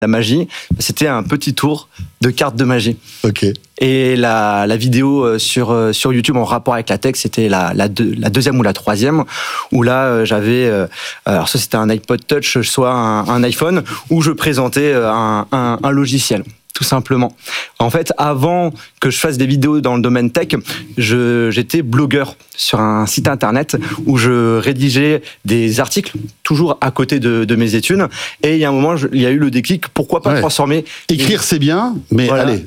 la magie, c'était un petit tour de cartes de magie. Ok. Et la vidéo sur YouTube en rapport avec la tech, c'était la deuxième ou la troisième, où là j'avais, alors ça c'était un iPod Touch, soit un iPhone, où je présentais un logiciel. Tout simplement. En fait, avant que je fasse des vidéos dans le domaine tech, j'étais blogueur sur un site internet où je rédigeais des articles, toujours à côté de mes études. Et il y a un moment, il y a eu le déclic, pourquoi pas transformer... Écrire, c'est bien, mais allez...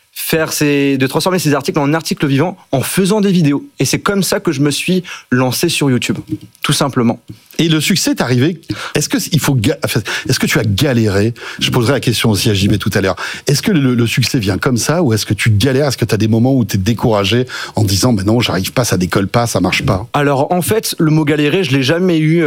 de transformer ces articles en articles vivants en faisant des vidéos. Et c'est comme ça que je me suis lancé sur YouTube, tout simplement. Et le succès est arrivé. Est-ce que tu as galéré? Je poserai la question aussi à JB tout à l'heure. Est-ce que le succès vient comme ça, ou est-ce que tu galères? Est-ce que tu as des moments où tu es découragé en disant non, j'arrive pas, ça décolle pas, ça marche pas? Alors en fait, le mot galérer, je l'ai jamais eu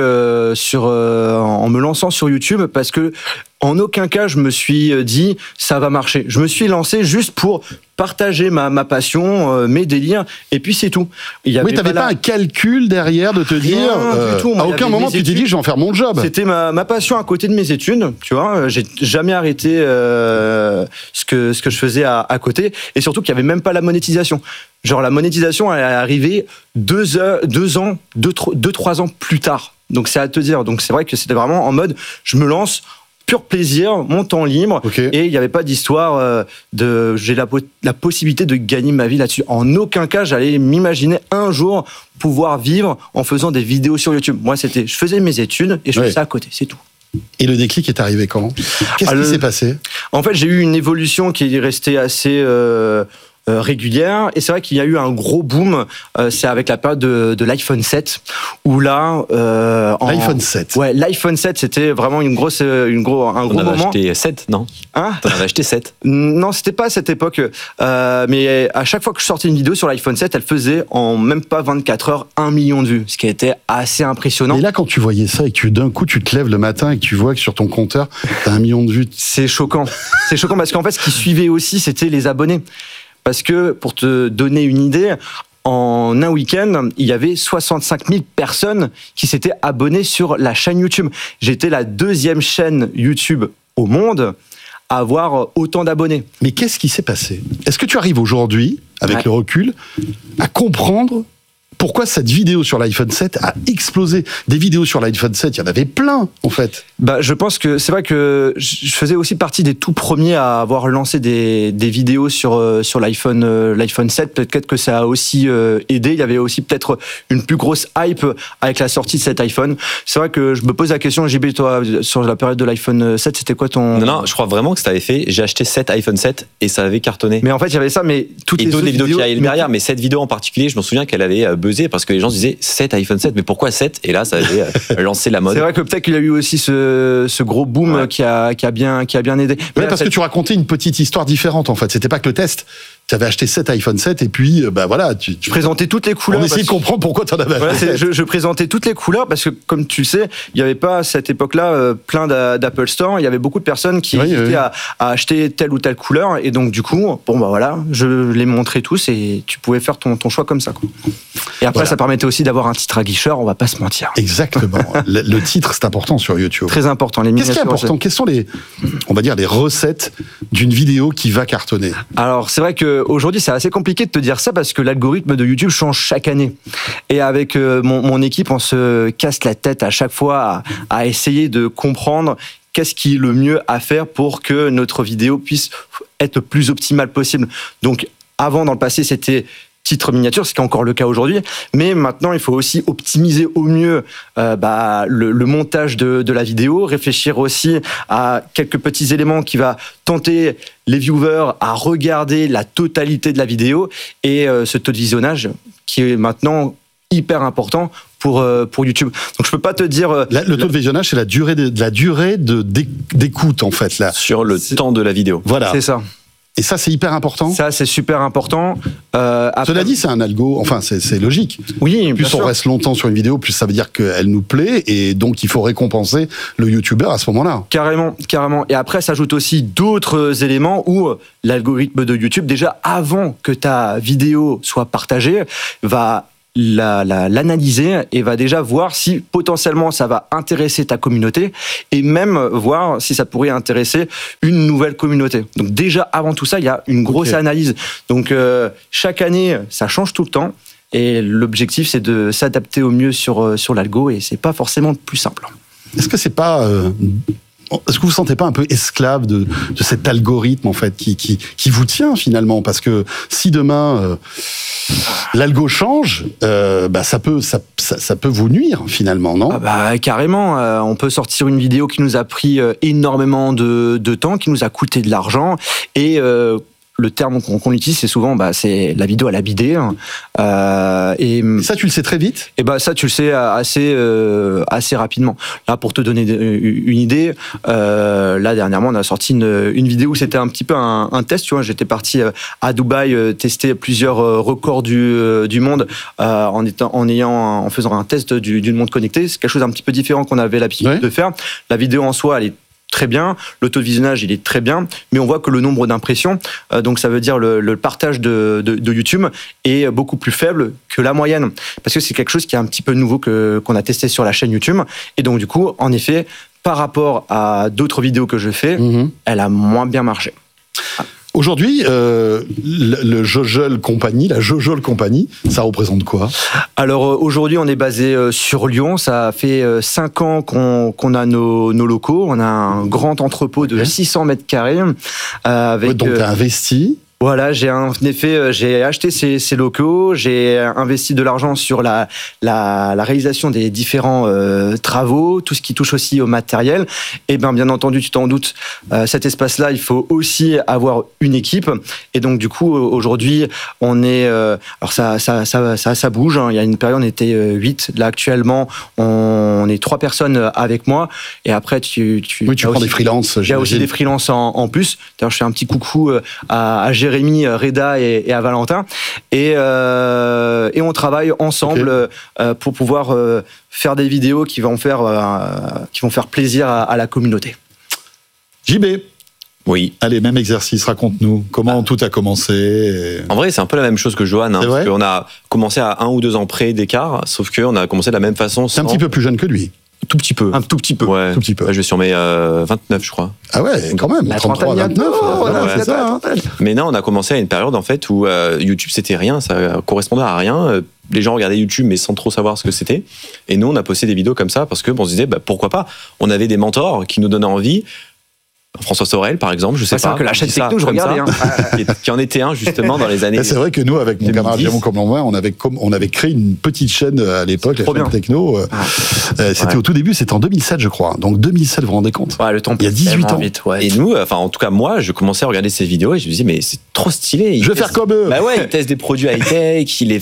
en me lançant sur YouTube, parce que en aucun cas je me suis dit ça va marcher. Je me suis lancé juste pour partager ma passion, mes délires, et puis c'est tout. Oui, t'avais pas un calcul derrière de te dire du tout. À aucun moment tu t'es dit je vais en faire mon job. C'était ma passion à côté de mes études, tu vois. J'ai jamais arrêté ce que je faisais à côté, et surtout qu'il y avait même pas la monétisation. Genre la monétisation elle est arrivée 2 ans, 3 ans plus tard. Donc c'est à te dire. Donc c'est vrai que c'était vraiment en mode je me lance. Pur plaisir, mon temps libre, et il n'y avait pas d'histoire j'ai la possibilité de gagner ma vie là-dessus. En aucun cas, j'allais m'imaginer un jour pouvoir vivre en faisant des vidéos sur YouTube. Moi, je faisais mes études et je faisais ça à côté, c'est tout. Et le déclic est arrivé quand? Qu'est-ce qui s'est passé? En fait, j'ai eu une évolution qui est restée assez... régulière, et c'est vrai qu'il y a eu un gros boom, c'est avec la période de l'iPhone 7, où là l'iPhone 7. Ouais, l'iPhone 7 c'était vraiment un gros moment. On avait acheté 7, non? T'en avais acheté 7? Non, c'était pas à cette époque, mais à chaque fois que je sortais une vidéo sur l'iPhone 7, elle faisait en même pas 24 heures 1 million de vues, ce qui était assez impressionnant. Et là, quand tu voyais ça et que d'un coup tu te lèves le matin et que tu vois que sur ton compteur t'as 1 million de vues, c'est choquant. C'est choquant parce qu'en fait ce qui suivait aussi c'était les abonnés. Parce que, pour te donner une idée, en un week-end, il y avait 65 000 personnes qui s'étaient abonnées sur la chaîne YouTube. J'étais la 2e chaîne YouTube au monde à avoir autant d'abonnés. Mais qu'est-ce qui s'est passé? Est-ce que tu arrives aujourd'hui, avec le recul, à comprendre pourquoi cette vidéo sur l'iPhone 7 a explosé? Des vidéos sur l'iPhone 7, il y en avait plein, en fait. Je pense que c'est vrai que je faisais aussi partie des tout premiers à avoir lancé des vidéos sur l'iPhone 7. Peut-être que ça a aussi aidé. Il y avait aussi peut-être une plus grosse hype avec la sortie de cet iPhone. C'est vrai que je me pose la question, JB, toi, sur la période de l'iPhone 7, c'était quoi ton... Non, je crois vraiment que ça avait fait. J'ai acheté 7 iPhone 7 et ça avait cartonné. Mais en fait, il y avait ça, mais toutes et les d'autres vidéos qui arrivaient derrière. Mais cette vidéo en particulier, je me souviens qu'elle avait buzzé parce que les gens se disaient 7 iPhone 7, mais pourquoi 7? Et là, ça avait lancé la mode. C'est vrai que peut-être qu'il y a eu aussi ce gros boom qui a bien aidé. Mais parce que tu racontais une petite histoire différente, en fait. C'était pas que le test. Tu avais acheté 7 iPhone 7 et puis, voilà. Tu présentais toutes les couleurs. On essayait de comprendre pourquoi tu en avais acheté. Je présentais toutes les couleurs parce que, comme tu le sais, il n'y avait pas à cette époque-là plein d'Apple Store. Il y avait beaucoup de personnes qui hésitaient à acheter telle ou telle couleur. Et donc, du coup, voilà, je les montrais tous et tu pouvais faire ton choix comme ça, quoi. Et après, ça permettait aussi d'avoir un titre aguicheur, on va pas se mentir. Exactement. le titre, c'est important sur YouTube. Très important. Qu'est-ce qui est important? Quelles sont les recettes d'une vidéo qui va cartonner? Alors, c'est vrai qu'aujourd'hui, c'est assez compliqué de te dire ça parce que l'algorithme de YouTube change chaque année. Et avec mon équipe, on se casse la tête à chaque fois à essayer de comprendre qu'est-ce qui est le mieux à faire pour que notre vidéo puisse être le plus optimale possible. Donc, avant, dans le passé, c'était titre miniature, ce qui est encore le cas aujourd'hui, mais maintenant il faut aussi optimiser au mieux le montage de la vidéo, réfléchir aussi à quelques petits éléments qui va tenter les viewers à regarder la totalité de la vidéo et ce taux de visionnage qui est maintenant hyper important pour YouTube. Donc je peux pas te dire le taux de visionnage, c'est la durée d'écoute en fait là sur le temps de la vidéo. Voilà. C'est ça. Et ça, c'est hyper important. Ça, c'est super important. Cela dit, c'est un algo. Enfin, c'est logique. Oui, plus on reste longtemps sur une vidéo, plus ça veut dire qu'elle nous plaît, et donc il faut récompenser le YouTuber à ce moment-là. Carrément. Et après, s'ajoutent aussi d'autres éléments où l'algorithme de YouTube, déjà avant que ta vidéo soit partagée, va l'analyser et va déjà voir si potentiellement ça va intéresser ta communauté et même voir si ça pourrait intéresser une nouvelle communauté. Donc déjà avant tout ça, il y a une grosse analyse. Donc chaque année, ça change tout le temps et l'objectif c'est de s'adapter au mieux sur l'algo et c'est pas forcément plus simple. Est-ce que c'est pas est-ce que vous vous sentez pas un peu esclave de cet algorithme en fait qui vous tient finalement, parce que si demain l'algo change, ça peut vous nuire finalement, non? Carrément. On peut sortir une vidéo qui nous a pris énormément de temps, qui nous a coûté de l'argent et le terme qu'on utilise, c'est souvent, c'est la vidéo à la bidée. Et ça, tu le sais très vite? Et ça, tu le sais assez rapidement. Là, pour te donner une idée, là dernièrement, on a sorti une vidéo où c'était un petit peu un test. Tu vois, j'étais parti à Dubaï tester plusieurs records du monde en faisant un test du monde connecté. C'est quelque chose d'un petit peu différent qu'on avait l'habitude de faire. La vidéo en soi, elle est très bien, le taux de visionnage il est très bien, mais on voit que le nombre d'impressions, donc ça veut dire le partage de YouTube est beaucoup plus faible que la moyenne, parce que c'est quelque chose qui est un petit peu nouveau qu'on a testé sur la chaîne YouTube, et donc du coup, en effet, par rapport à d'autres vidéos que je fais, elle a moins bien marché. Aujourd'hui, le Jojol Company, la Jojol Company, ça représente quoi? Alors aujourd'hui, on est basé sur Lyon. Ça fait 5 ans qu'on a nos locaux. On a un grand entrepôt de 600 mètres carrés. Donc tu as investi? Voilà, j'ai acheté ces locaux, j'ai investi de l'argent sur la réalisation des différents travaux, tout ce qui touche aussi au matériel. Et bien entendu, tu t'en doutes, cet espace-là, il faut aussi avoir une équipe. Et donc du coup, aujourd'hui, on est, alors ça bouge. Hein. Il y a une période, on était 8. Là actuellement, on est 3 personnes avec moi. Et après, tu prends des freelances. Il y a aussi des freelances en plus. D'ailleurs, je fais un petit coucou à Jérémy, Reda et à Valentin, et on travaille ensemble pour pouvoir faire des vidéos qui vont faire plaisir à la communauté. JB. Oui. Allez, même exercice, raconte-nous comment tout a commencé. En vrai, c'est un peu la même chose que Johan, parce qu'on a commencé à 1 ou 2 ans près d'écart, sauf qu'on a commencé de la même façon. C'est un petit peu plus jeune que lui. Tout petit peu. Un tout petit peu. Ouais. Tout petit peu. Ouais, je vais sur mes 29, je crois. Ah ouais, quand même. 33, 29. C'est ça. Mais non, on a commencé à une période en fait où YouTube c'était rien, ça correspondait à rien. Les gens regardaient YouTube mais sans trop savoir ce que c'était. Et nous, on a posté des vidéos comme ça parce que on se disait pourquoi pas. On avait des mentors qui nous donnaient envie. François Sorel, par exemple, je sais pas. C'est que la chaîne techno, je regardais. Qui en était un, justement, dans les années. C'est vrai que nous, avec mon camarade Jamon comme moi, on avait créé une petite chaîne à l'époque, la chaîne techno. C'était au tout début, c'était en 2007, je crois. Donc 2007, vous vous rendez compte? Le temps il y a 18 ans. Vite, Et nous, en tout cas, moi, je commençais à regarder ces vidéos et je me disais, mais c'est trop stylé. Je vais faire comme eux. Il teste des produits high-tech, il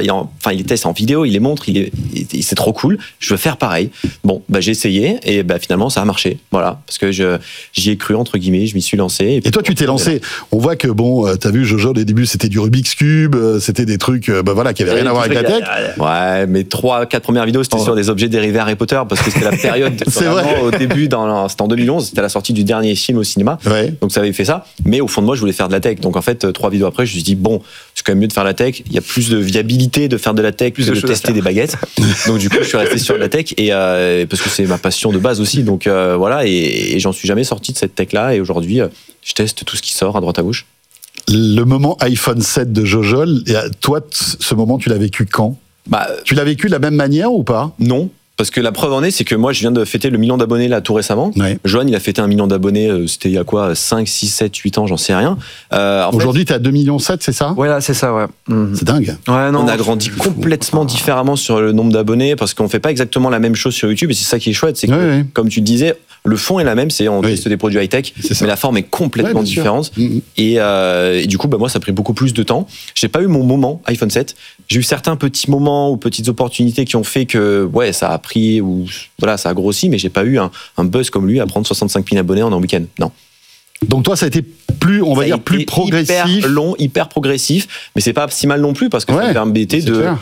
les teste en vidéo, il les montre, c'est trop cool. Je veux faire pareil. Bon, j'ai essayé et finalement, ça a marché. Voilà. Parce que j'y ai cru, entre guillemets, je m'y suis lancé. Et toi, tu t'es lancé. On voit que, t'as vu, Jojo, au début, c'était du Rubik's Cube, c'était des trucs, qui avaient rien à voir avec la tech. Ouais, mes 3-4 premières vidéos, c'était sur des objets dérivés Harry Potter, parce que c'était la période, c'est vrai. Au début, c'était en 2011, c'était la sortie du dernier film au cinéma. Ouais. Donc ça avait fait ça. Mais au fond de moi, je voulais faire de la tech. Donc en fait, 3 vidéos après, je me suis dit, c'est quand même mieux de faire la tech. Il y a plus de viabilité de faire de la tech que de tester des baguettes. Donc du coup, je suis resté sur la tech et parce que c'est ma passion de base aussi. Donc voilà, et j'en suis jamais sorti de cette tech-là. Et aujourd'hui, je teste tout ce qui sort à droite à gauche. Le moment iPhone 7 de Jojol, toi, ce moment, tu l'as vécu quand? Tu l'as vécu de la même manière ou pas? Non. Parce que la preuve en est, c'est que moi, je viens de fêter le 1 million d'abonnés là tout récemment. Ouais. Johan, il a fêté 1 million d'abonnés, c'était il y a quoi, 5, 6, 7, 8 ans, j'en sais rien. Aujourd'hui, t'es à 2,7 millions, c'est ça? Ouais, là, c'est ça, ouais. C'est dingue. Ouais, non, on a grandi complètement différemment sur le nombre d'abonnés parce qu'on fait pas exactement la même chose sur YouTube et c'est ça qui est chouette, c'est que, comme tu disais, le fond est la même, c'est on teste des produits high-tech, mais la forme est complètement différente. Et du coup, moi, ça a pris beaucoup plus de temps. J'ai pas eu mon moment iPhone 7. J'ai eu certains petits moments ou petites opportunités qui ont fait que, ça a pris ou ça a grossi, mais j'ai pas eu un buzz comme lui à prendre 65 000 abonnés en un week-end. Non. Donc toi, ça a été plus, on va dire, plus progressif. Hyper long, hyper progressif, mais c'est pas si mal non plus parce que ça me permettait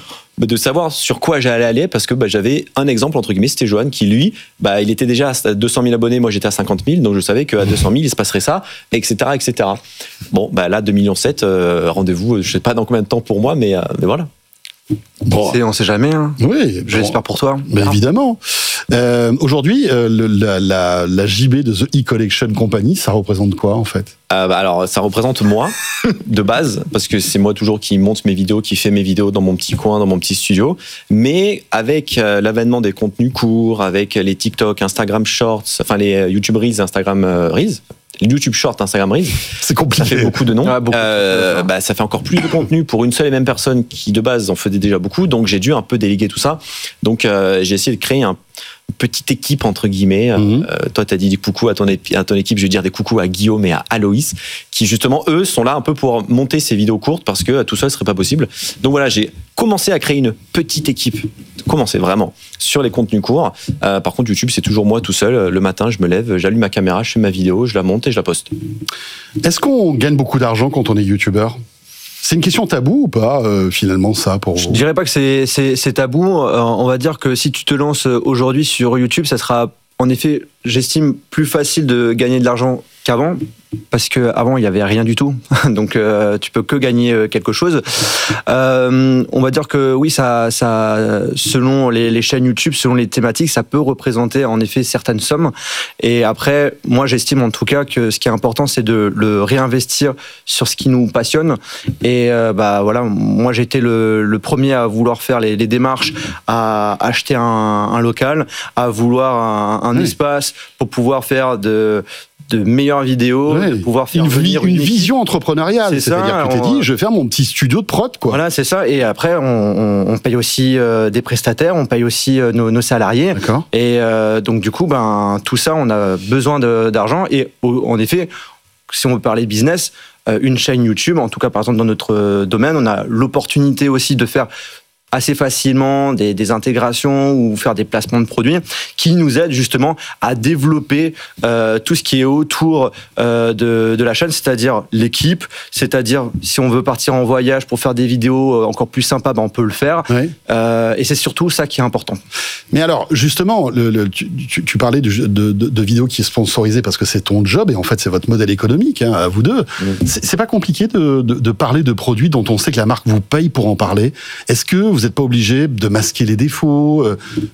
de savoir sur quoi j'allais aller parce que j'avais un exemple entre guillemets, c'était Johan qui lui il était déjà à 200 000 abonnés, moi j'étais à 50 000, donc je savais qu'à 200 000 il se passerait ça, etc. Bon, là 2,7 millions, rendez-vous, je sais pas dans combien de temps pour moi, mais voilà. Bon. On sait jamais. Hein. Oui. J'espère pour toi. Mais évidemment. Aujourd'hui, la JB de The E-Collection Company, ça représente quoi en fait? Alors, ça représente moi, de base, parce que c'est moi toujours qui monte mes vidéos, qui fait mes vidéos dans mon petit coin, dans mon petit studio. Mais avec l'avènement des contenus courts, avec les TikTok, Instagram Shorts, enfin les YouTube Reels, Instagram Reels, YouTube Short, Instagram Reels. C'est compliqué. Ça fait beaucoup de noms. Ça fait encore plus de contenu pour une seule et même personne qui, de base, en faisait déjà beaucoup. Donc, j'ai dû un peu déléguer tout ça. Donc, j'ai essayé de créer une petite équipe, entre guillemets. Toi, tu as dit des coucous à ton équipe. Je vais dire des coucous à Guillaume et à Aloïs, qui, justement, eux, sont là un peu pour monter ces vidéos courtes parce que tout seul, ce serait pas possible. Donc, voilà, j'ai commencé à créer une petite équipe. Commencer vraiment sur les contenus courts. Par contre, YouTube, c'est toujours moi tout seul. Le matin, je me lève, j'allume ma caméra, je fais ma vidéo, je la monte et je la poste. Est-ce qu'on gagne beaucoup d'argent quand on est youtubeur? C'est une question tabou ou pas, finalement, ça, pour vous? Je dirais pas que c'est tabou. On va dire que si tu te lances aujourd'hui sur YouTube, ça sera, en effet, j'estime, plus facile de gagner de l'argent qu'avant. Parce qu'avant, il n'y avait rien du tout. Donc, tu peux que gagner quelque chose. On va dire que oui, ça selon les chaînes YouTube, selon les thématiques, ça peut représenter en effet certaines sommes. Et après, moi, j'estime en tout cas que ce qui est important, c'est de le réinvestir sur ce qui nous passionne. Et voilà, moi, j'ai été le premier à vouloir faire les démarches, à acheter un local, à vouloir un espace pour pouvoir faire de meilleures vidéos, de pouvoir faire une vision entrepreneuriale. C'est-à-dire que tu t'es dit, je vais faire mon petit studio de prod, quoi. Voilà, c'est ça. Et après, on paye aussi des prestataires, on paye aussi nos salariés. D'accord. Et donc, du coup, tout ça, on a besoin d'argent. Et en effet, si on veut parler business, une chaîne YouTube, en tout cas, par exemple, dans notre domaine, on a l'opportunité aussi de faire assez facilement des intégrations ou faire des placements de produits qui nous aident justement à développer tout ce qui est autour de la chaîne, c'est-à-dire l'équipe, c'est-à-dire si on veut partir en voyage pour faire des vidéos encore plus sympas, on peut le faire. Oui. Et c'est surtout ça qui est important. Mais alors, justement, tu parlais de vidéos qui est sponsorisée parce que c'est ton job et en fait c'est votre modèle économique, à vous deux. C'est pas compliqué de parler de produits dont on sait que la marque vous paye pour en parler. Est-ce que vous n'êtes pas obligé de masquer les défauts,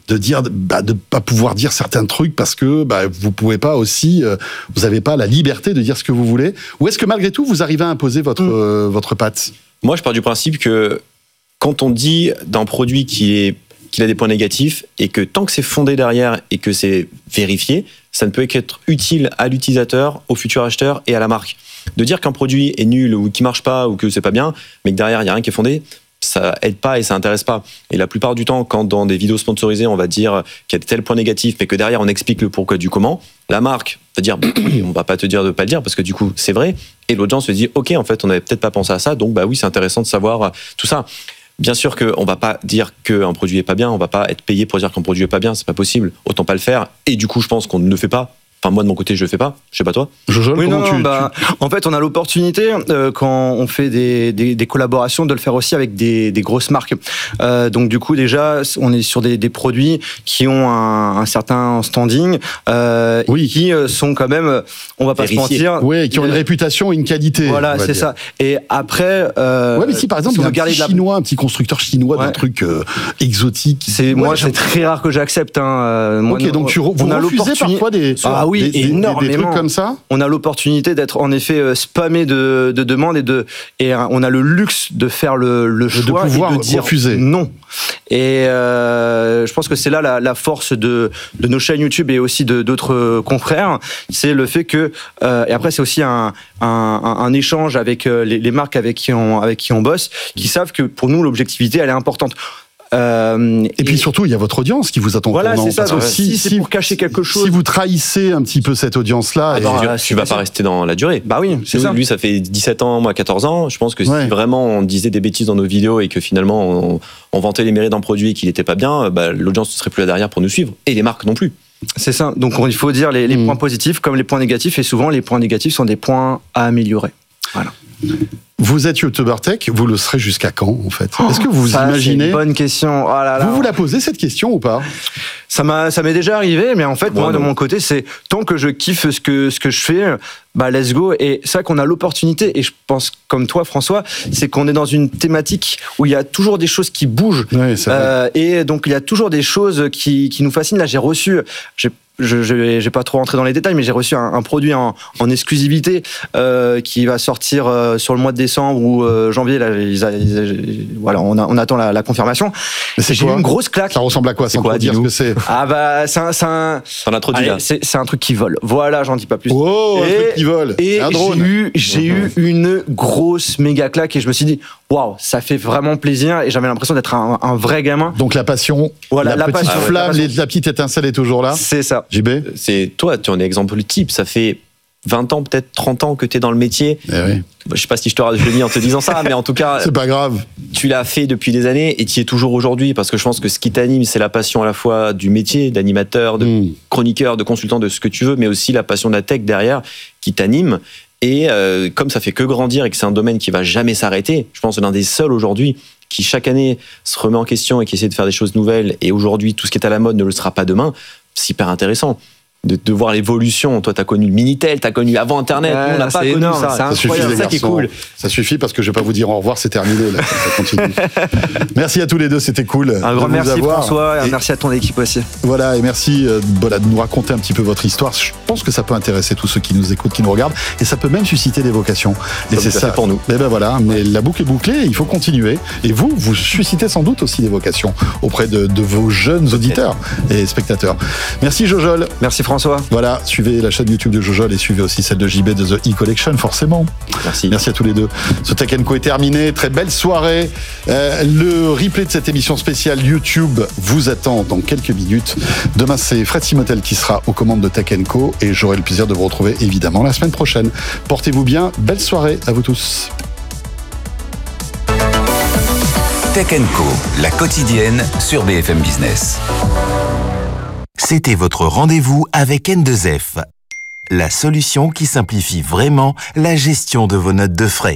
de pas pouvoir dire certains trucs parce que vous pouvez pas aussi, vous n'avez pas la liberté de dire ce que vous voulez? Ou est-ce que malgré tout vous arrivez à imposer votre patte? Moi, je pars du principe que quand on dit d'un produit qu'il a des points négatifs et que tant que c'est fondé derrière et que c'est vérifié, ça ne peut qu'être utile à l'utilisateur, au futur acheteur et à la marque. De dire qu'un produit est nul ou qu'il marche pas ou que c'est pas bien, mais que derrière il y a rien qui est fondé, ça aide pas et ça intéresse pas. Et la plupart du temps, quand dans des vidéos sponsorisées, on va dire qu'il y a tel point négatif, mais que derrière on explique le pourquoi du comment, la marque va dire oui, on va pas te dire de pas le dire parce que du coup c'est vrai. Et l'autre gens se dit ok, en fait on avait peut-être pas pensé à ça, donc oui c'est intéressant de savoir tout ça. Bien sûr qu'on va pas dire qu'un produit est pas bien, on va pas être payé pour dire qu'un produit est pas bien, c'est pas possible. Autant pas le faire. Et du coup je pense qu'on ne le fait pas. Enfin, moi, de mon côté, je le fais pas. Je sais pas toi. En fait, on a l'opportunité, quand on fait des collaborations, de le faire aussi avec des grosses marques. Donc, du coup, déjà, on est sur des produits qui ont un certain standing, qui sont quand même, on va pas se mentir. Oui, qui ont une réputation et une qualité. Voilà, c'est ça. Et après, mais si par exemple, il y a un petit constructeur chinois d'un truc exotique. C'est très rare que j'accepte. Ok, donc vous refusez parfois des trucs comme ça. On a l'opportunité d'être en effet spammé de demandes et on a le luxe de faire le choix de pouvoir et de dire refuser. Non. Et je pense que c'est là la force de nos chaînes YouTube et aussi d'autres confrères, c'est le fait que et après c'est aussi un échange avec les marques avec qui on bosse, qui savent que pour nous l'objectivité elle est importante. Et puis surtout, il y a votre audience qui vous attend. Voilà, c'est ça. Donc, si c'est pour cacher quelque chose, si vous trahissez un petit peu cette audience-là, tu vas pas rester dans la durée. Bah oui, c'est ça. Lui, ça fait 17 ans, moi 14 ans. Je pense que si vraiment on disait des bêtises dans nos vidéos et que finalement on vantait les mérites d'un produit et qu'il n'était pas bien, l'audience ne serait plus là derrière pour nous suivre et les marques non plus. C'est ça. Donc il faut dire les points positifs comme les points négatifs et souvent les points négatifs sont des points à améliorer. Voilà. Vous êtes youtubeur tech, vous le serez jusqu'à quand en fait? Est-ce que vous imaginez? C'est une bonne question. Oh là là. Vous la posez cette question ou pas? Ça m'est déjà arrivé, mais en fait, moi, de mon côté, c'est tant que je kiffe ce que je fais, bah, let's go. Et c'est vrai qu'on a l'opportunité, et je pense comme toi, François, c'est qu'on est dans une thématique où il y a toujours des choses qui bougent. Oui, c'est vrai. Et donc, il y a toujours des choses qui nous fascinent. Là, j'ai reçu, je vais pas trop rentrer dans les détails, mais j'ai reçu un produit en exclusivité qui va sortir sur le mois de décembre ou janvier. Là, voilà, on attend la confirmation. J'ai eu une grosse claque. Ça ressemble à quoi? Sans dire ce que c'est. Ah bah, c'est un truc qui vole. Voilà, j'en dis pas plus. Oh, un truc qui vole. Et un drone. J'ai eu une grosse méga claque et je me suis dit, waouh, ça fait vraiment plaisir. Et j'avais l'impression d'être un vrai gamin. Donc la passion, voilà, la petite flamme, la petite étincelle est toujours là. C'est ça. JB? C'est toi, tu en es exemple type. Ça fait 20 ans, peut-être 30 ans que tu es dans le métier. Eh oui. Je sais pas si je te dis en te disant ça, mais en tout cas, c'est pas grave. Tu l'as fait depuis des années et tu y es toujours aujourd'hui parce que je pense que ce qui t'anime, c'est la passion à la fois du métier, d'animateur, de chroniqueur, de consultant, de ce que tu veux, mais aussi la passion de la tech derrière qui t'anime. Et comme ça fait que grandir et que c'est un domaine qui va jamais s'arrêter, je pense que c'est l'un des seuls aujourd'hui qui chaque année se remet en question et qui essaie de faire des choses nouvelles. Et aujourd'hui, tout ce qui est à la mode ne le sera pas demain. C'est hyper intéressant de voir l'évolution. Toi, t'as connu le Minitel, t'as connu avant Internet. Nous, on n'a pas connu ça. Ça suffit, c'est ça qui est cool. Ça suffit parce que je vais pas vous dire au revoir, c'est terminé. Là, ça continue. Merci à tous les deux, c'était cool. Un grand merci François, et merci à ton équipe aussi. Voilà, et merci de nous raconter un petit peu votre histoire. Je pense que ça peut intéresser tous ceux qui nous écoutent, qui nous regardent, et ça peut même susciter des vocations. Et c'est ça pour nous. Et ben voilà, mais la boucle est bouclée, il faut continuer. Et vous suscitez sans doute aussi des vocations auprès de vos jeunes auditeurs et spectateurs. Merci Jojol. Merci François. Voilà, suivez la chaîne YouTube de Jojol et suivez aussi celle de JB de The E-Collection, forcément. Merci à tous les deux. Ce Tech & Co est terminé. Très belle soirée. Le replay de cette émission spéciale YouTube vous attend dans quelques minutes. Demain, c'est Fred Simotel qui sera aux commandes de Tech & Co et j'aurai le plaisir de vous retrouver évidemment la semaine prochaine. Portez-vous bien. Belle soirée à vous tous. Tech & Co, la quotidienne sur BFM Business. C'était votre rendez-vous avec N2F, la solution qui simplifie vraiment la gestion de vos notes de frais.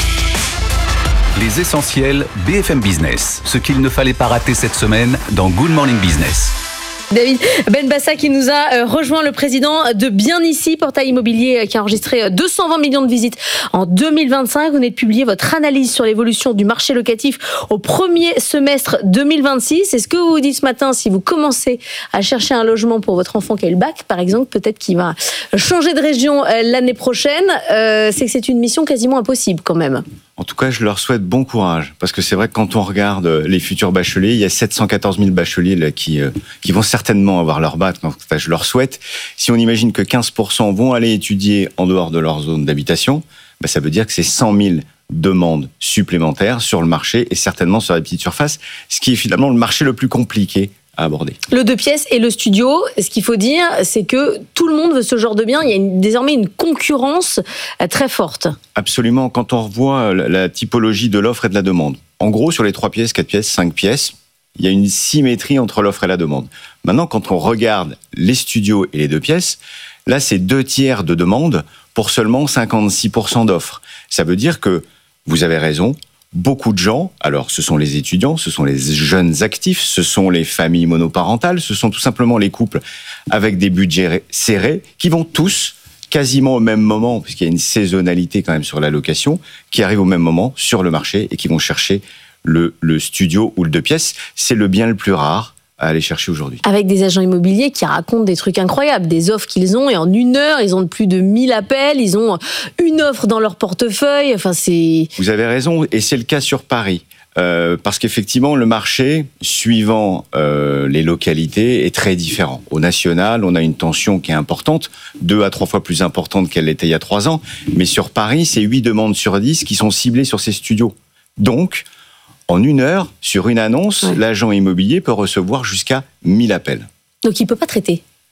Les essentiels BFM Business, ce qu'il ne fallait pas rater cette semaine dans Good Morning Business. David Benbassa qui nous a rejoint, le président de Bien Ici, portail immobilier qui a enregistré 220 millions de visites en 2025. Vous venez de publier votre analyse sur l'évolution du marché locatif au premier semestre 2026. Est-ce que vous vous dites ce matin, si vous commencez à chercher un logement pour votre enfant qui a eu le bac, par exemple, peut-être qu'il va changer de région l'année prochaine, c'est que c'est une mission quasiment impossible quand même? En tout cas, je leur souhaite bon courage, parce que c'est vrai que quand on regarde les futurs bacheliers, il y a 714 000 bacheliers là, qui vont certainement avoir leur bac. Enfin, je leur souhaite. Si on imagine que 15% vont aller étudier en dehors de leur zone d'habitation, bah, ça veut dire que c'est 100 000 demandes supplémentaires sur le marché et certainement sur les petites surfaces, ce qui est finalement le marché le plus compliqué à aborder. Le 2 pièces et le studio, ce qu'il faut dire, c'est que tout le monde veut ce genre de bien. Il y a désormais une concurrence très forte. Absolument. Quand on revoit la typologie de l'offre et de la demande, en gros, sur les 3 pièces, 4 pièces, 5 pièces, il y a une symétrie entre l'offre et la demande. Maintenant, quand on regarde les studios et les 2 pièces, là, c'est 2/3 de demande pour seulement 56% d'offres. Ça veut dire que, vous avez raison, beaucoup de gens, alors ce sont les étudiants, ce sont les jeunes actifs, ce sont les familles monoparentales, ce sont tout simplement les couples avec des budgets serrés qui vont tous quasiment au même moment, puisqu'il y a une saisonnalité quand même sur la location, qui arrivent au même moment sur le marché et qui vont chercher le studio ou le 2 pièces. C'est le bien le plus rare à aller chercher aujourd'hui. Avec des agents immobiliers qui racontent des trucs incroyables, des offres qu'ils ont, et en 1 heure, ils ont plus de 1000 appels, ils ont une offre dans leur portefeuille, enfin c'est... Vous avez raison, et c'est le cas sur Paris. Parce qu'effectivement, le marché, suivant les localités, est très différent. Au national, on a une tension qui est importante, 2 à 3 fois plus importante qu'elle l'était il y a 3 ans, mais sur Paris, c'est 8 demandes sur 10 qui sont ciblées sur ces studios. Donc, en 1 heure, sur une annonce, l'agent immobilier peut recevoir jusqu'à 1000 appels. Donc il ne peut pas traiter?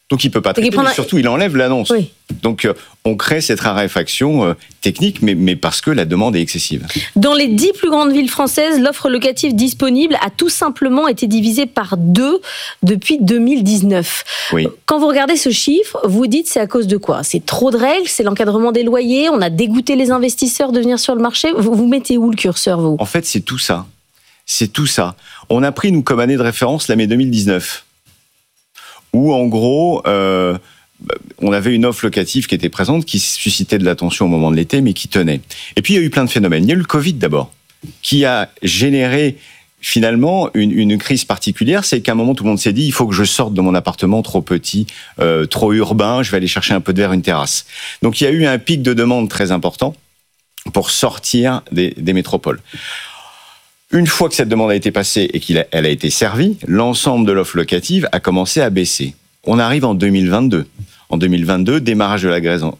Donc il peut pas traiter, mais surtout il enlève l'annonce. Oui. Donc on crée cette raréfaction technique, mais parce que la demande est excessive. Dans les 10 plus grandes villes françaises, l'offre locative disponible a tout simplement été divisée par 2 depuis 2019. Oui. Quand vous regardez ce chiffre, vous dites c'est à cause de quoi ? C'est trop de règles, c'est l'encadrement des loyers, on a dégoûté les investisseurs de venir sur le marché. Vous mettez où le curseur, vous ? En fait, c'est tout ça. C'est tout ça. On a pris, nous, comme année de référence, l'année 2019. Où, en gros, on avait une offre locative qui était présente, qui suscitait de l'attention au moment de l'été, mais qui tenait. Et puis, il y a eu plein de phénomènes. Il y a eu le Covid, d'abord, qui a généré, finalement, une crise particulière. C'est qu'à un moment, tout le monde s'est dit, il faut que je sorte de mon appartement trop petit, trop urbain, je vais aller chercher un peu de verre, une terrasse. Donc, il y a eu un pic de demande très important pour sortir des métropoles. Une fois que cette demande a été passée et qu'elle a été servie, l'ensemble de l'offre locative a commencé à baisser. On arrive en 2022. En 2022, démarrage de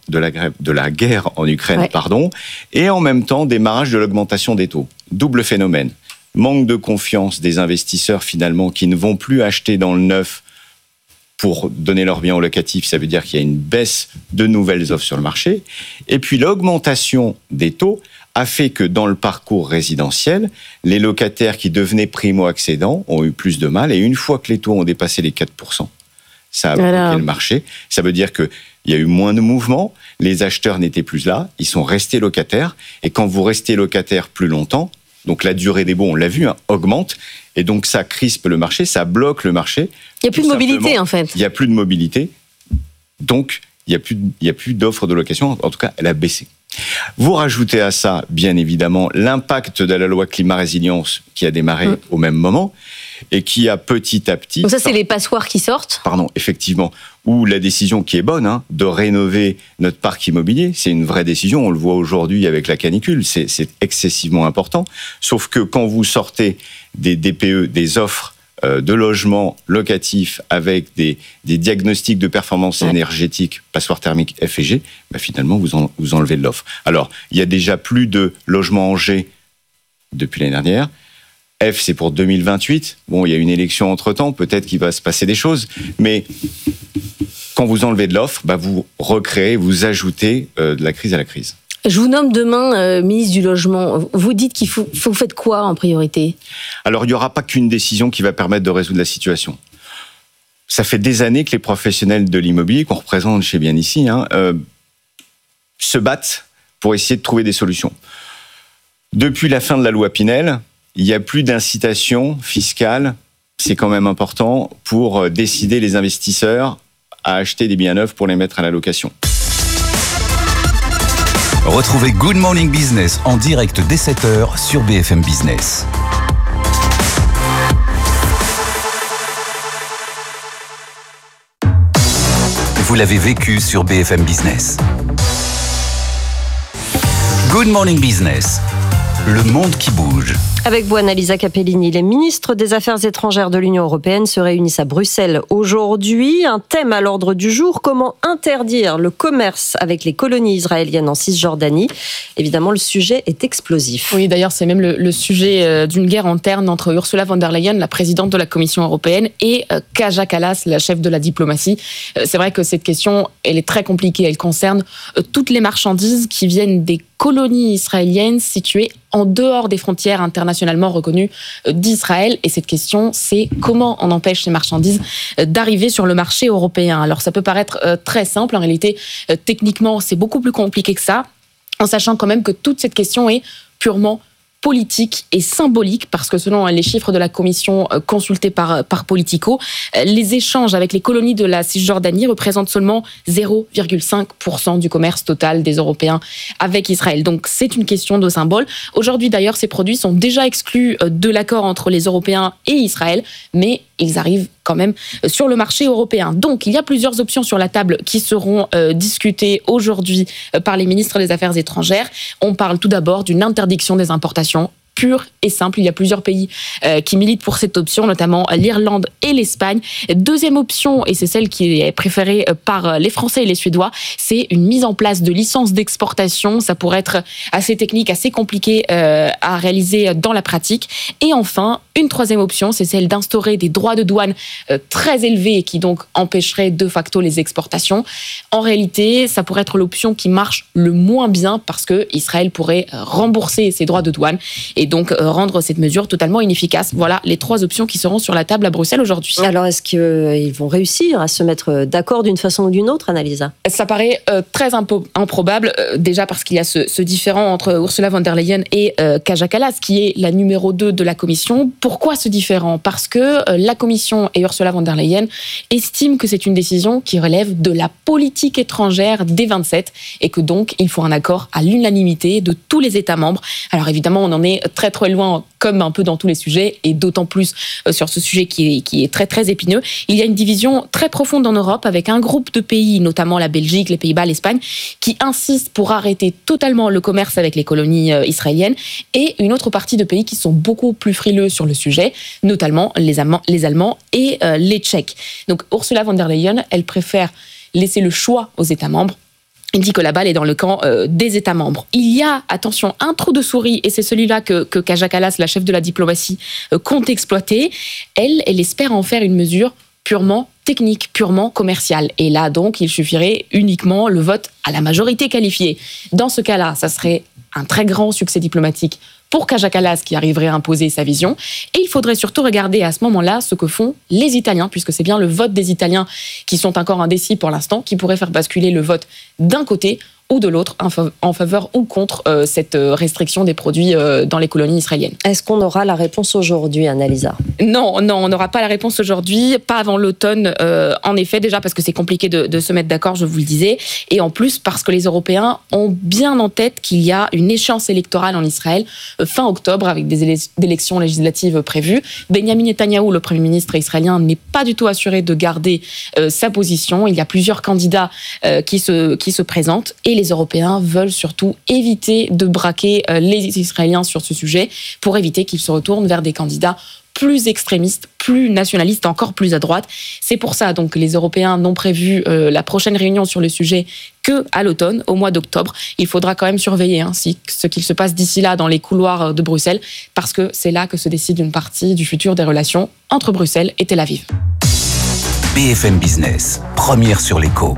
la guerre en Ukraine, et en même temps, démarrage de l'augmentation des taux. Double phénomène. Manque de confiance des investisseurs, finalement, qui ne vont plus acheter dans le neuf pour donner leur bien au locatif. Ça veut dire qu'il y a une baisse de nouvelles offres sur le marché. Et puis, l'augmentation des taux a fait que dans le parcours résidentiel, les locataires qui devenaient primo-accédants ont eu plus de mal. Et une fois que les taux ont dépassé les 4%, ça a bloqué le marché. Ça veut dire qu'il y a eu moins de mouvements, les acheteurs n'étaient plus là, ils sont restés locataires. Et quand vous restez locataire plus longtemps, donc la durée des baux, on l'a vu, augmente. Et donc ça crispe le marché, ça bloque le marché. Il n'y a plus de mobilité, en fait. Il n'y a plus de mobilité. Donc, il n'y a plus d'offres de location. En tout cas, elle a baissé. Vous rajoutez à ça, bien évidemment, l'impact de la loi climat-résilience qui a démarré au même moment et qui a petit à petit... Donc ça, c'est les passoires qui sortent ? Pardon, effectivement. Ou la décision qui est bonne, de rénover notre parc immobilier. C'est une vraie décision, on le voit aujourd'hui avec la canicule, c'est excessivement important. Sauf que quand vous sortez des DPE, des offres de logements locatifs avec des diagnostics de performance énergétique, passoire thermique F et G, finalement, vous enlevez de l'offre. Alors, il y a déjà plus de logements en G depuis l'année dernière. F, c'est pour 2028. Bon, il y a une élection entre-temps, peut-être qu'il va se passer des choses, mais quand vous enlevez de l'offre, vous recréez, vous ajoutez de la crise à la crise. Je vous nomme demain ministre du Logement. Vous dites qu'il faut faire quoi en priorité ? Alors, il n'y aura pas qu'une décision qui va permettre de résoudre la situation. Ça fait des années que les professionnels de l'immobilier, qu'on représente chez Bien Ici, se battent pour essayer de trouver des solutions. Depuis la fin de la loi Pinel, il n'y a plus d'incitation fiscale, c'est quand même important, pour décider les investisseurs à acheter des biens neufs pour les mettre à la location. Retrouvez Good Morning Business en direct dès 7h sur BFM Business. Vous l'avez vécu sur BFM Business. Good Morning Business, le monde qui bouge. Avec vous, Annalisa Capellini, les ministres des Affaires étrangères de l'Union européenne se réunissent à Bruxelles aujourd'hui. Un thème à l'ordre du jour, comment interdire le commerce avec les colonies israéliennes en Cisjordanie. Évidemment, le sujet est explosif. Oui, d'ailleurs, c'est même le sujet d'une guerre interne entre Ursula von der Leyen, la présidente de la Commission européenne, et Kaja Kallas, la chef de la diplomatie. C'est vrai que cette question, elle est très compliquée. Elle concerne toutes les marchandises qui viennent des colonies israéliennes situées en dehors des frontières internationalement reconnues d'Israël. Et cette question, c'est comment on empêche ces marchandises d'arriver sur le marché européen. Alors ça peut paraître très simple, en réalité, techniquement, c'est beaucoup plus compliqué que ça, en sachant quand même que toute cette question est purement politique et symbolique, parce que selon les chiffres de la commission consultée par Politico, les échanges avec les colonies de la Cisjordanie représentent seulement 0,5% du commerce total des Européens avec Israël. Donc c'est une question de symbole. Aujourd'hui d'ailleurs, ces produits sont déjà exclus de l'accord entre les Européens et Israël, mais ils arrivent quand même sur le marché européen. Donc, il y a plusieurs options sur la table qui seront discutées aujourd'hui par les ministres des Affaires étrangères. On parle tout d'abord d'une interdiction des importations pure et simple. Il y a plusieurs pays qui militent pour cette option, notamment l'Irlande et l'Espagne. Deuxième option, et c'est celle qui est préférée par les Français et les Suédois, c'est une mise en place de licences d'exportation. Ça pourrait être assez technique, assez compliqué à réaliser dans la pratique. Et enfin, une troisième option, c'est celle d'instaurer des droits de douane très élevés qui donc empêcheraient de facto les exportations. En réalité, ça pourrait être l'option qui marche le moins bien parce que Israël pourrait rembourser ses droits de douane et donc rendre cette mesure totalement inefficace. Voilà les trois options qui seront sur la table à Bruxelles aujourd'hui. Alors, est-ce qu'ils vont réussir à se mettre d'accord d'une façon ou d'une autre, Annalisa ? Ça paraît très improbable, déjà parce qu'il y a ce différend entre Ursula von der Leyen et Kaja Kallas, qui est la numéro 2 de la Commission. Pourquoi ce différend ? Parce que la Commission et Ursula von der Leyen estiment que c'est une décision qui relève de la politique étrangère des 27 et que donc il faut un accord à l'unanimité de tous les États membres. Alors évidemment, on en est très très loin, comme un peu dans tous les sujets, et d'autant plus sur ce sujet qui est très très épineux. Il y a une division très profonde en Europe avec un groupe de pays, notamment la Belgique, les Pays-Bas, l'Espagne, qui insistent pour arrêter totalement le commerce avec les colonies israéliennes, et une autre partie de pays qui sont beaucoup plus frileux sur le sujet, notamment les Allemands et les Tchèques. Donc Ursula von der Leyen, elle préfère laisser le choix aux États membres. Il dit que la balle est dans le camp des États membres. Il y a, attention, un trou de souris, et c'est celui-là que Kaja Kallas, la chef de la diplomatie, compte exploiter. Elle espère en faire une mesure purement technique, purement commerciale. Et là, donc, il suffirait uniquement le vote à la majorité qualifiée. Dans ce cas-là, ça serait un très grand succès diplomatique pour Kaja Kallas qui arriverait à imposer sa vision. Et il faudrait surtout regarder à ce moment-là ce que font les Italiens, puisque c'est bien le vote des Italiens qui sont encore indécis pour l'instant, qui pourrait faire basculer le vote d'un côté ou de l'autre, en faveur ou contre cette restriction des produits dans les colonies israéliennes. Est-ce qu'on aura la réponse aujourd'hui, Annalisa ? Non, on n'aura pas la réponse aujourd'hui, pas avant l'automne, en effet, déjà parce que c'est compliqué de se mettre d'accord, je vous le disais, et en plus parce que les Européens ont bien en tête qu'il y a une échéance électorale en Israël fin octobre, avec des élections législatives prévues. Benjamin Netanyahou, le Premier ministre israélien, n'est pas du tout assuré de garder sa position. Il y a plusieurs candidats qui se présentent, et les Européens veulent surtout éviter de braquer les Israéliens sur ce sujet pour éviter qu'ils se retournent vers des candidats plus extrémistes, plus nationalistes, encore plus à droite. C'est pour ça donc que les Européens n'ont prévu la prochaine réunion sur le sujet que à l'automne, au mois d'octobre. Il faudra quand même surveiller ce qu'il se passe d'ici là dans les couloirs de Bruxelles, parce que c'est là que se décide une partie du futur des relations entre Bruxelles et Tel Aviv. BFM Business, première sur l'écho.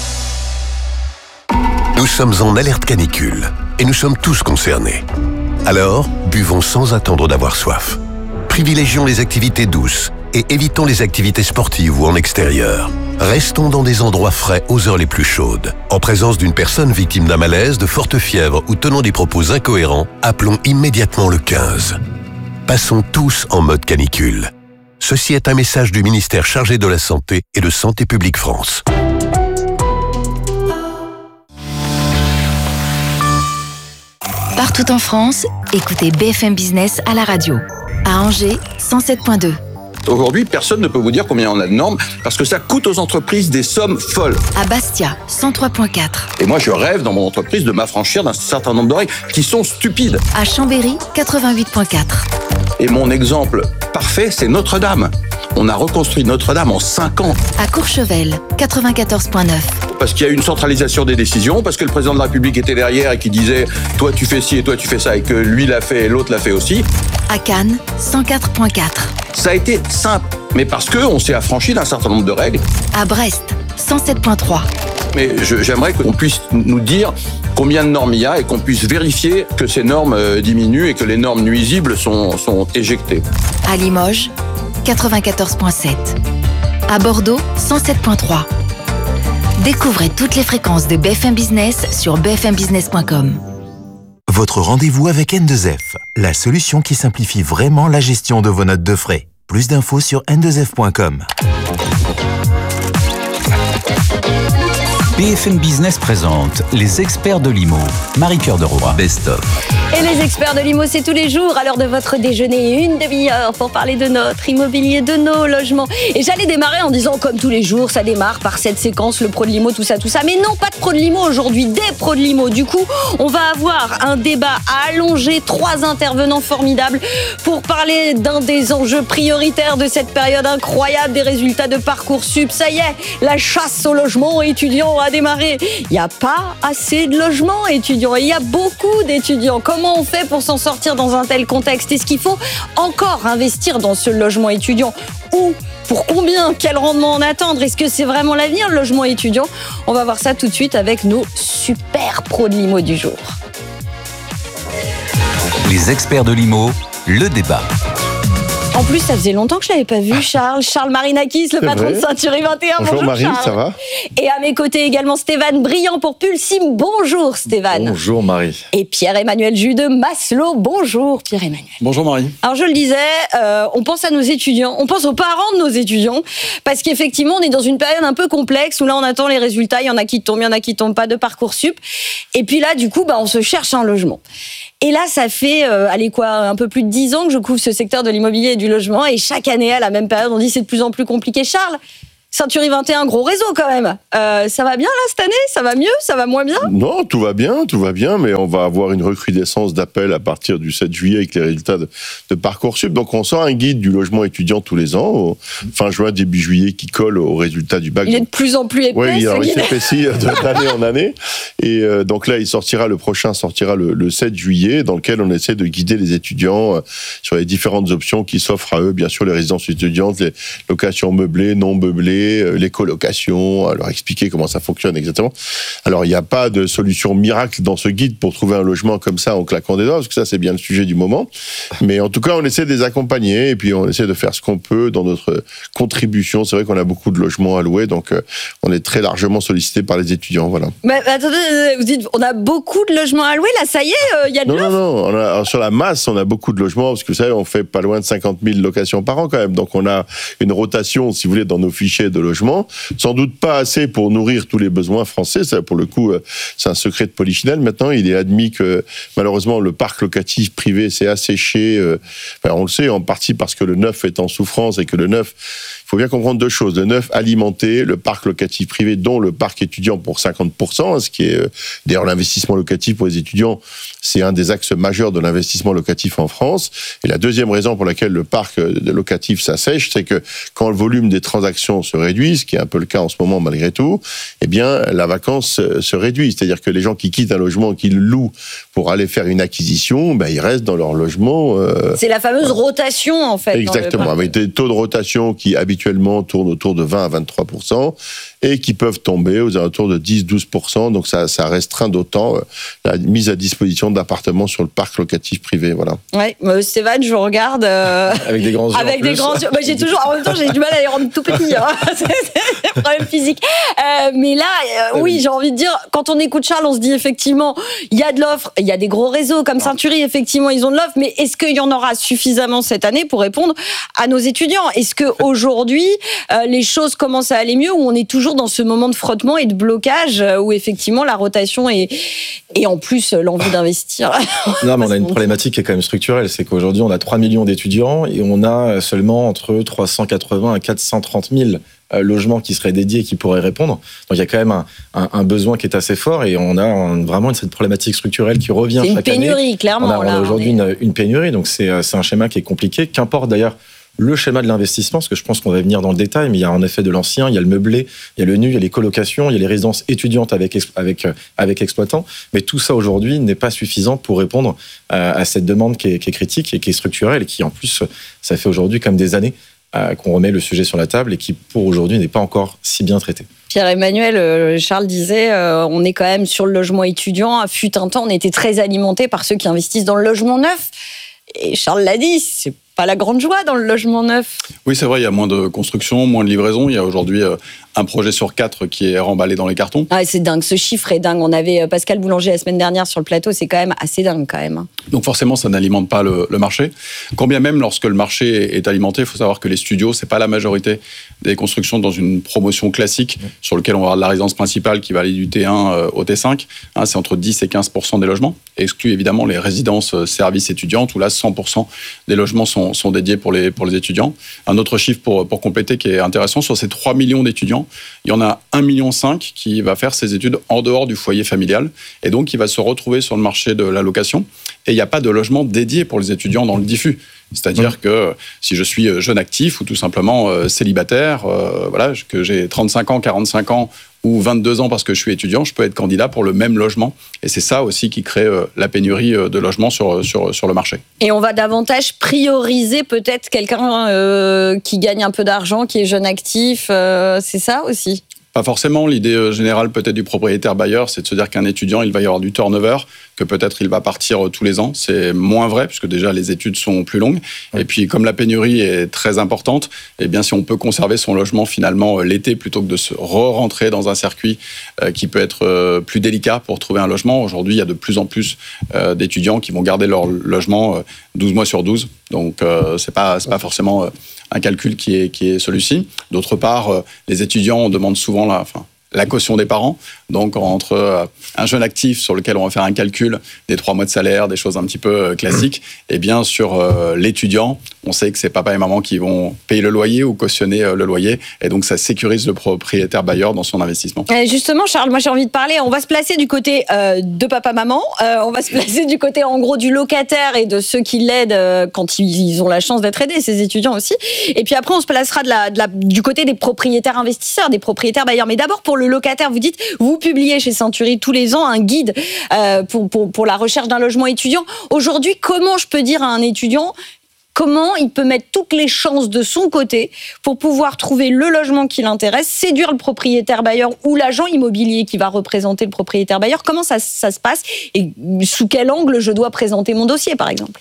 Nous sommes en alerte canicule et nous sommes tous concernés. Alors, buvons sans attendre d'avoir soif. Privilégions les activités douces et évitons les activités sportives ou en extérieur. Restons dans des endroits frais aux heures les plus chaudes. En présence d'une personne victime d'un malaise, de forte fièvre ou tenant des propos incohérents, appelons immédiatement le 15. Passons tous en mode canicule. Ceci est un message du ministère chargé de la Santé et de Santé publique France. Partout en France, écoutez BFM Business à la radio. À Angers, 107.2. Aujourd'hui, personne ne peut vous dire combien on a de normes parce que ça coûte aux entreprises des sommes folles. À Bastia, 103.4. Et moi, je rêve dans mon entreprise de m'affranchir d'un certain nombre de règles qui sont stupides. À Chambéry, 88.4. Et mon exemple parfait, c'est Notre-Dame. On a reconstruit Notre-Dame en 5 ans. À Courchevel, 94.9. Parce qu'il y a eu une centralisation des décisions, parce que le président de la République était derrière et qui disait « toi tu fais ci et toi tu fais ça » et que lui l'a fait et l'autre l'a fait aussi. À Cannes, 104.4. Ça a été simple, mais parce qu'on s'est affranchi d'un certain nombre de règles. À Brest, 107.3. Mais j'aimerais qu'on puisse nous dire combien de normes il y a et qu'on puisse vérifier que ces normes diminuent et que les normes nuisibles sont éjectées. À Limoges, 94.7. À Bordeaux, 107.3. Découvrez toutes les fréquences de BFM Business sur bfmbusiness.com. Votre rendez-vous avec N2F, la solution qui simplifie vraiment la gestion de vos notes de frais. Plus d'infos sur n2f.com. BFM Business présente les experts de l'IMO. Marie-Cœur de Roy, Best of. Et les experts de l'IMO, c'est tous les jours à l'heure de votre déjeuner, une demi-heure pour parler de notre immobilier, de nos logements. Et j'allais démarrer en disant, comme tous les jours, ça démarre par cette séquence, le pro de l'IMO, tout ça. Mais non, pas de pro de l'IMO aujourd'hui, des pros de l'IMO. Du coup, on va avoir un débat allongé, 3 intervenants formidables pour parler d'un des enjeux prioritaires de cette période incroyable des résultats de Parcoursup. Ça y est, la chasse au logement étudiant a démarré. Il n'y a pas assez de logements étudiants et il y a beaucoup d'étudiants. Comment on fait pour s'en sortir dans un tel contexte? Est-ce qu'il faut encore investir dans ce logement étudiant? Ou pour combien? Quel rendement en attendre? Est-ce que c'est vraiment l'avenir, le logement étudiant? On va voir ça tout de suite avec nos super pros de l'IMO du jour. Les experts de l'IMO, le débat. En plus, ça faisait longtemps que je l'avais pas vu, Charles. Charles Marinakis, le patron de Century 21. Bonjour Marie, Charles. ça va? Et à mes côtés également Stéphane Briand pour Pulsim. Bonjour Stéphane. Bonjour Marie. Et Pierre-Emmanuel Jus de Maslow. Bonjour Pierre-Emmanuel. Bonjour Marie. Alors je le disais, on pense à nos étudiants, on pense aux parents de nos étudiants, parce qu'effectivement on est dans une période un peu complexe où là on attend les résultats, il y en a qui tombent, il y en a qui tombent pas de Parcoursup. Et puis là du coup on se cherche un logement. Et là, ça fait, un peu plus de 10 ans que je couvre ce secteur de l'immobilier et du logement. Et chaque année, à la même période, on dit c'est de plus en plus compliqué. Charles, Century 21, gros réseau quand même. Ça va bien là cette année? Ça va mieux? Ça va moins bien? Non, tout va bien, mais on va avoir une recrudescence d'appels à partir du 7 juillet avec les résultats de Parcoursup. Donc on sort un guide du logement étudiant tous les ans, fin juin, début juillet, qui colle aux résultats du bac. Il est de plus en plus épais. Oui, il s'épaissit d'année en année. Et donc là, le prochain sortira le 7 juillet, dans lequel on essaie de guider les étudiants sur les différentes options qui s'offrent à eux. Bien sûr, les résidences étudiantes, les locations meublées, non meublées, les colocations, leur expliquer comment ça fonctionne exactement. Alors, il n'y a pas de solution miracle dans ce guide pour trouver un logement comme ça en claquant des doigts, parce que ça, c'est bien le sujet du moment. Mais en tout cas, on essaie de les accompagner et puis on essaie de faire ce qu'on peut dans notre contribution. C'est vrai qu'on a beaucoup de logements à louer, donc on est très largement sollicité par les étudiants. Voilà. Mais attendez, vous dites, on a beaucoup de logements à louer, là, ça y est, il y a de l'offre? Non. Sur la masse, on a beaucoup de logements, parce que vous savez, on fait pas loin de 50 000 locations par an quand même. Donc on a une rotation, si vous voulez, dans nos fichiers de logement, sans doute pas assez pour nourrir tous les besoins français. Ça, pour le coup, c'est un secret de polichinelle. Maintenant, il est admis que malheureusement le parc locatif privé s'est asséché. On le sait en partie parce que le neuf est en souffrance et que le neuf, il faut bien comprendre 2 choses. Le neuf alimenté, le parc locatif privé, dont le parc étudiant pour 50%, ce qui est d'ailleurs l'investissement locatif pour les étudiants, c'est un des axes majeurs de l'investissement locatif en France. Et la deuxième raison pour laquelle le parc locatif s'assèche, c'est que quand le volume des transactions se réduit, ce qui est un peu le cas en ce moment malgré tout, eh bien la vacance se réduit. C'est-à-dire que les gens qui quittent un logement, qui le louent pour aller faire une acquisition, ils restent dans leur logement. C'est la fameuse rotation en fait. Exactement, avec des taux de rotation qui habituellement tournent autour de 20 à 23%. Et qui peuvent tomber aux alentours de 10-12%. Donc ça restreint d'autant la mise à disposition d'appartements sur le parc locatif privé. Voilà. Ouais, Stéphane, je vous regarde. Avec des grands yeux. Avec des grands yeux. J'ai toujours, en même temps, j'ai du mal à les rendre tout petits. Hein. C'est un problème physique. Mais là, oui, j'ai envie de dire, quand on écoute Charles, on se dit effectivement, il y a de l'offre, il y a des gros réseaux comme Century, effectivement, ils ont de l'offre. Mais est-ce qu'il y en aura suffisamment cette année pour répondre à nos étudiants? Est-ce qu'aujourd'hui, les choses commencent à aller mieux ou on est toujours dans ce moment de frottement et de blocage où effectivement la rotation et en plus l'envie d'investir. Non, mais on a une problématique qui est quand même structurelle, c'est qu'aujourd'hui on a 3 millions d'étudiants et on a seulement entre 380 à 430 000 logements qui seraient dédiés et qui pourraient répondre. Donc il y a quand même un besoin qui est assez fort et on a vraiment cette problématique structurelle qui revient chaque année. C'est une pénurie, clairement. On a aujourd'hui une pénurie, donc c'est un schéma qui est compliqué, qu'importe d'ailleurs le schéma de l'investissement, parce que je pense qu'on va venir dans le détail, mais il y a en effet de l'ancien, il y a le meublé, il y a le nu, il y a les colocations, il y a les résidences étudiantes avec exploitants, mais tout ça aujourd'hui n'est pas suffisant pour répondre à cette demande qui est critique et qui est structurelle et qui en plus, ça fait aujourd'hui comme des années qu'on remet le sujet sur la table et qui pour aujourd'hui n'est pas encore si bien traité. Pierre-Emmanuel, Charles disait, on est quand même sur le logement étudiant. Fut un temps, on était très alimenté par ceux qui investissent dans le logement neuf. Et Charles l'a dit, c'est pas la grande joie dans le logement neuf. Oui, c'est vrai, il y a moins de construction, moins de livraison. Il y a aujourd'hui un projet sur 4 qui est remballé dans les cartons. Ah, c'est dingue, ce chiffre est dingue. On avait Pascal Boulanger la semaine dernière sur le plateau, c'est quand même assez dingue quand même. Donc forcément, ça n'alimente pas le marché. Quand bien même, lorsque le marché est alimenté, il faut savoir que les studios, c'est pas la majorité des constructions dans une promotion classique sur lequel on va avoir de la résidence principale qui va aller du T1 au T5. C'est entre 10 et 15% des logements, exclut évidemment les résidences services étudiantes où là 100% des logements sont dédiés pour les étudiants. Un autre chiffre pour compléter qui est intéressant, sur ces 3 millions d'étudiants, il y en a 1,5 million qui va faire ses études en dehors du foyer familial et donc qui va se retrouver sur le marché de la location. Et il n'y a pas de logement dédié pour les étudiants dans le diffus. C'est-à-dire que si je suis jeune actif ou tout simplement célibataire, que j'ai 35 ans, 45 ans ou 22 ans parce que je suis étudiant, je peux être candidat pour le même logement. Et c'est ça aussi qui crée la pénurie de logements sur le marché. Et on va davantage prioriser peut-être quelqu'un qui gagne un peu d'argent, qui est jeune actif, c'est ça aussi ? Pas forcément. L'idée générale peut-être du propriétaire bailleur, c'est de se dire qu'un étudiant, il va y avoir du turnover, que peut-être il va partir tous les ans. C'est moins vrai, puisque déjà les études sont plus longues. Ouais. Et puis comme la pénurie est très importante, eh bien si on peut conserver son logement finalement l'été, plutôt que de se re-rentrer dans un circuit qui peut être plus délicat pour trouver un logement. Aujourd'hui, il y a de plus en plus d'étudiants qui vont garder leur logement 12 mois sur 12. Donc c'est pas forcément un calcul qui est celui-ci. D'autre part, les étudiants, on demande souvent la caution des parents. Donc, entre un jeune actif sur lequel on va faire un calcul des 3 mois de salaire, des choses un petit peu classiques, et bien sur l'étudiant, on sait que c'est papa et maman qui vont payer le loyer ou cautionner le loyer. Et donc, ça sécurise le propriétaire bailleur dans son investissement. Justement, Charles, moi j'ai envie de parler. On va se placer du côté de papa-maman. On va se placer du côté, en gros, du locataire et de ceux qui l'aident quand ils ont la chance d'être aidés, ces étudiants aussi. Et puis après, on se placera du côté des propriétaires investisseurs, des propriétaires bailleurs. Mais d'abord, pour le locataire, vous dites, vous publiez chez Century tous les ans un guide pour la recherche d'un logement étudiant. Aujourd'hui, comment je peux dire à un étudiant comment il peut mettre toutes les chances de son côté pour pouvoir trouver le logement qui l'intéresse, séduire le propriétaire bailleur ou l'agent immobilier qui va représenter le propriétaire bailleur? Comment ça se passe et sous quel angle je dois présenter mon dossier, par exemple?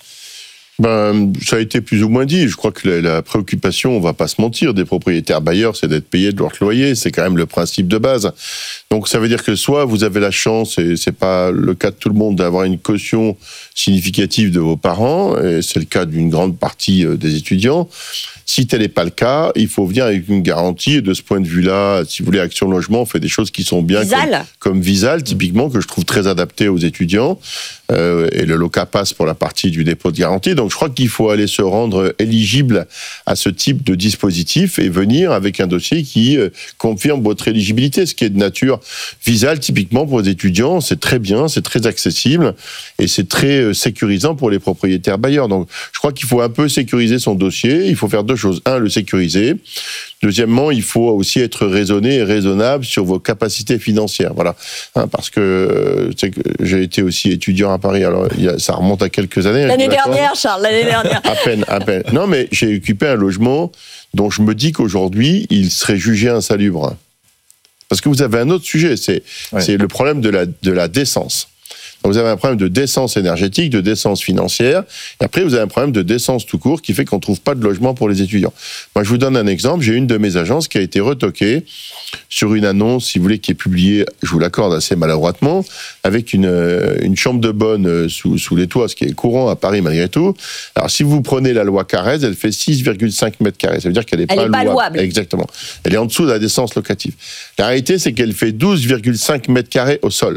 Ça a été plus ou moins dit. Je crois que la préoccupation, on va pas se mentir, des propriétaires bailleurs, c'est d'être payés de leur loyer. C'est quand même le principe de base. Donc ça veut dire que soit vous avez la chance, et c'est pas le cas de tout le monde, d'avoir une caution significative de vos parents, et c'est le cas d'une grande partie des étudiants. Si tel n'est pas le cas, il faut venir avec une garantie. Et de ce point de vue-là, si vous voulez, Action Logement fait des choses qui sont bien, comme Visal, typiquement, que je trouve très adapté aux étudiants. Et le Loca passe pour la partie du dépôt de garantie. Donc je crois qu'il faut aller se rendre éligible à ce type de dispositif et venir avec un dossier qui confirme votre éligibilité, ce qui est de nature Visal, typiquement pour les étudiants. C'est très bien, c'est très accessible et c'est très sécurisant pour les propriétaires bailleurs. Donc je crois qu'il faut un peu sécuriser son dossier. Il faut faire 2 choses. 1, le sécuriser. Deuxièmement, il faut aussi être raisonné et raisonnable sur vos capacités financières. Voilà. Parce que, j'ai été aussi étudiant à Paris. Alors, ça remonte à quelques années. L'année dernière, Charles, l'année dernière. À peine. Non, mais j'ai occupé un logement dont je me dis qu'aujourd'hui, il serait jugé insalubre. Parce que vous avez un autre sujet, c'est le problème de la décence. Vous avez un problème de décence énergétique, de décence financière, et après vous avez un problème de décence tout court qui fait qu'on ne trouve pas de logement pour les étudiants. Moi je vous donne un exemple, j'ai une de mes agences qui a été retoquée sur une annonce, si vous voulez, qui est publiée, je vous l'accorde assez maladroitement, avec une chambre de bonne sous les toits, ce qui est courant à Paris malgré tout. Alors si vous prenez la loi Carrez, elle fait 6,5 mètres carrés, ça veut dire qu'elle n'est pas louable. Exactement. Elle est en dessous de la décence locative. La réalité c'est qu'elle fait 12,5 mètres carrés au sol.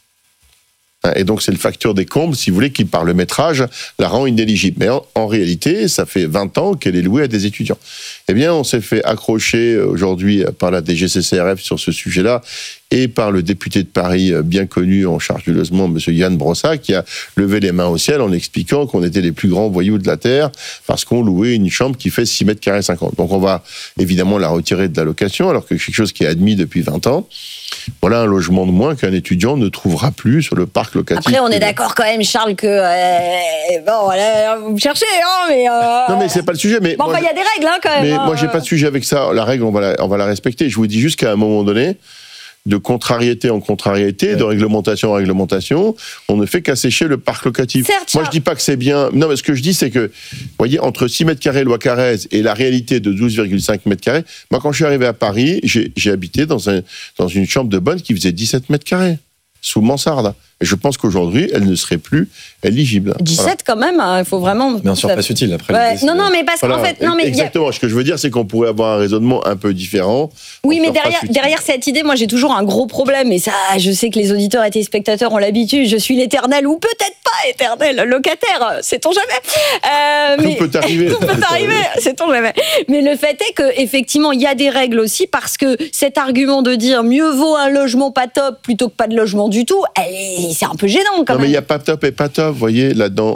Et donc, c'est le facteur des combles, si vous voulez, qui, par le métrage, la rend inéligible. Mais en réalité, ça fait 20 ans qu'elle est louée à des étudiants. Eh bien, on s'est fait accrocher aujourd'hui par la DGCCRF sur ce sujet-là et par le député de Paris bien connu en charge du logement, M. Yann Brossa, qui a levé les mains au ciel en expliquant qu'on était les plus grands voyous de la Terre parce qu'on louait une chambre qui fait 6 mètres carrés 50. Donc, on va évidemment la retirer de la location, alors que c'est quelque chose qui est admis depuis 20 ans. Voilà un logement de moins qu'un étudiant ne trouvera plus sur le parc locatif. Après, on est d'accord quand même, Charles, que bon, voilà, vous me cherchez, hein, mais non, mais c'est pas le sujet. Mais bon, il y a des règles, hein, quand même. Mais moi, j'ai pas de sujet avec ça. La règle, on va la respecter. Je vous dis juste qu'à un moment donné, de contrariété en contrariété, de réglementation en réglementation, on ne fait qu'assécher le parc locatif. Certes, moi, je dis pas que c'est bien. Non, mais ce que je dis, c'est que, vous voyez, entre 6 mètres carrés loi Carrez et la réalité de 12,5 mètres carrés, moi, quand je suis arrivé à Paris, j'ai habité dans une chambre de bonne qui faisait 17 mètres carrés, sous mansarde. Et je pense qu'aujourd'hui, elle ne serait plus éligible. 17 voilà. Quand même, il faut vraiment... Mais en surface utile, après. Ouais, non, mais parce qu'en fait... Non, mais exactement, ce que je veux dire, c'est qu'on pourrait avoir un raisonnement un peu différent. Oui, mais derrière cette idée, moi j'ai toujours un gros problème, et ça, je sais que les auditeurs et téléspectateurs ont l'habitude, je suis l'éternel, ou peut-être pas éternel, locataire, sait-on jamais. Tout peut arriver. Tout peut arriver, sait-on jamais. Mais le fait est qu'effectivement, il y a des règles aussi, parce que cet argument de dire mieux vaut un logement pas top plutôt que pas de logement du tout, c'est un peu gênant quand même. Non, mais il n'y a pas top et pas top, vous voyez, là-dedans,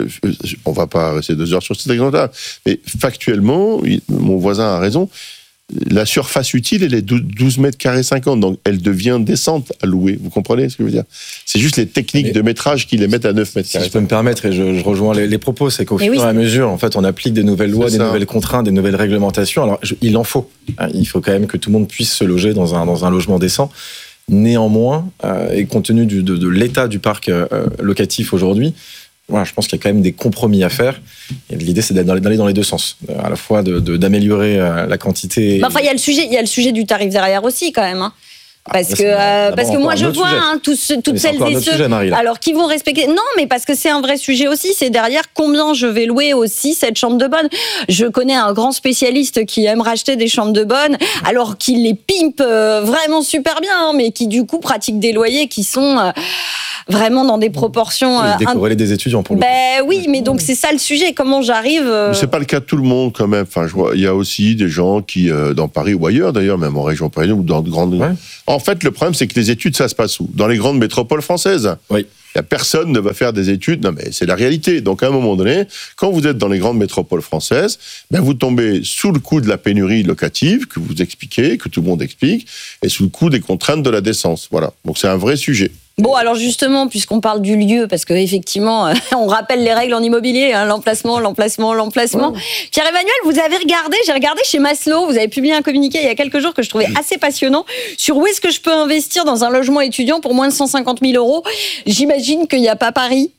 on va pas rester 2 heures sur cet exemple-là, mais factuellement, mon voisin a raison, la surface utile, elle est 12 mètres carrés 50, donc elle devient décente à louer, vous comprenez ce que je veux dire? C'est juste les techniques de métrage qui les mettent à 9 mètres carrés. Si je peux me permettre, et je rejoins les propos, c'est qu'au fur et à mesure, en fait, on applique des nouvelles lois, des nouvelles contraintes, des nouvelles réglementations. Alors, il en faut. Il faut quand même que tout le monde puisse se loger dans un logement décent. Néanmoins, et compte tenu de l'état du parc locatif aujourd'hui, voilà, je pense qu'il y a quand même des compromis à faire. Et l'idée, c'est d'aller dans les deux sens, à la fois d'améliorer la quantité. Enfin, il y a le sujet du tarif derrière aussi, quand même. Hein. Parce que moi je vois toutes celles et ceux alors qui vont respecter. Non, mais parce que c'est un vrai sujet aussi. C'est derrière combien je vais louer aussi cette chambre de bonne. Je connais un grand spécialiste qui aime racheter des chambres de bonne, alors qu'il les pimpe vraiment super bien, hein, mais qui du coup pratique des loyers qui sont vraiment dans des proportions. Décorrélés des étudiants pour le coup. Oui, mais donc c'est ça le sujet. Comment j'arrive C'est pas le cas de tout le monde quand même. Enfin, je vois, il y a aussi des gens qui dans Paris ou ailleurs d'ailleurs, même en région parisienne ou dans de grandes. Ouais. En fait, le problème, c'est que les études, ça se passe où? Dans les grandes métropoles françaises. Oui. Personne ne va faire des études. Non, mais c'est la réalité. Donc, à un moment donné, quand vous êtes dans les grandes métropoles françaises, vous tombez sous le coup de la pénurie locative que vous expliquez, que tout le monde explique, et sous le coup des contraintes de la décence. Voilà. Donc, c'est un vrai sujet. Bon, alors justement, puisqu'on parle du lieu, parce que effectivement, on rappelle les règles en immobilier, hein, l'emplacement. Ouais. Pierre-Emmanuel, j'ai regardé chez Maslow, vous avez publié un communiqué il y a quelques jours que je trouvais assez passionnant sur où est-ce que je peux investir dans un logement étudiant pour moins de 150 000 €. J'imagine qu'il n'y a pas Paris.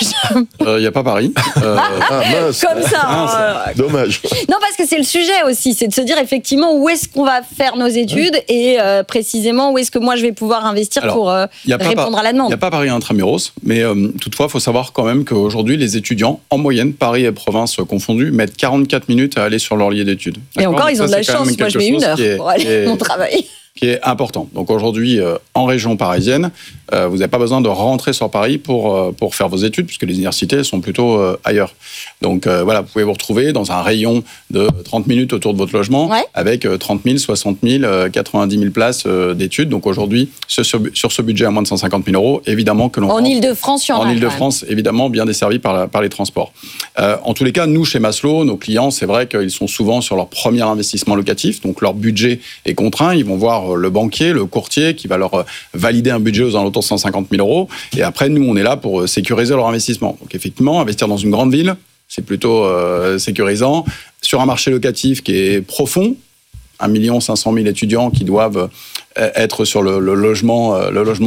Il n'y a pas Paris. Mince. Comme ça. Dommage. Non, parce que c'est le sujet aussi, c'est de se dire effectivement où est-ce qu'on va faire nos études et précisément où est-ce que moi je vais pouvoir investir pour répondre à la demande. Il n'y a pas Paris intramuros, mais toutefois, il faut savoir quand même qu'aujourd'hui, les étudiants, en moyenne, Paris et province confondus, mettent 44 minutes à aller sur leur lieu d'études. Et encore, ils ont de la chance. Moi, je mets 1 heure pour aller à mon travail. Qui est important. Donc aujourd'hui, en région parisienne, vous n'avez pas besoin de rentrer sur Paris pour faire vos études, puisque les universités sont plutôt ailleurs. Donc voilà, vous pouvez vous retrouver dans un rayon de 30 minutes autour de votre logement, avec 30 000, 60 000, 90 000 places d'études. Donc aujourd'hui, sur ce budget à moins de 150 000 €, évidemment que l'on... En Ile-de-France, en Ile-de-France, évidemment, bien desservi par les transports. En tous les cas, nous, chez Maslow, nos clients, c'est vrai qu'ils sont souvent sur leur premier investissement locatif, donc leur budget est contraint. Ils vont voir le banquier, le courtier, qui va leur valider un budget aux alentours de 150 000 €. Et après, nous, on est là pour sécuriser leur investissement. Donc effectivement, investir dans une grande ville, c'est plutôt sécurisant. Sur un marché locatif qui est profond, 1 500 000 étudiants qui doivent être sur le logement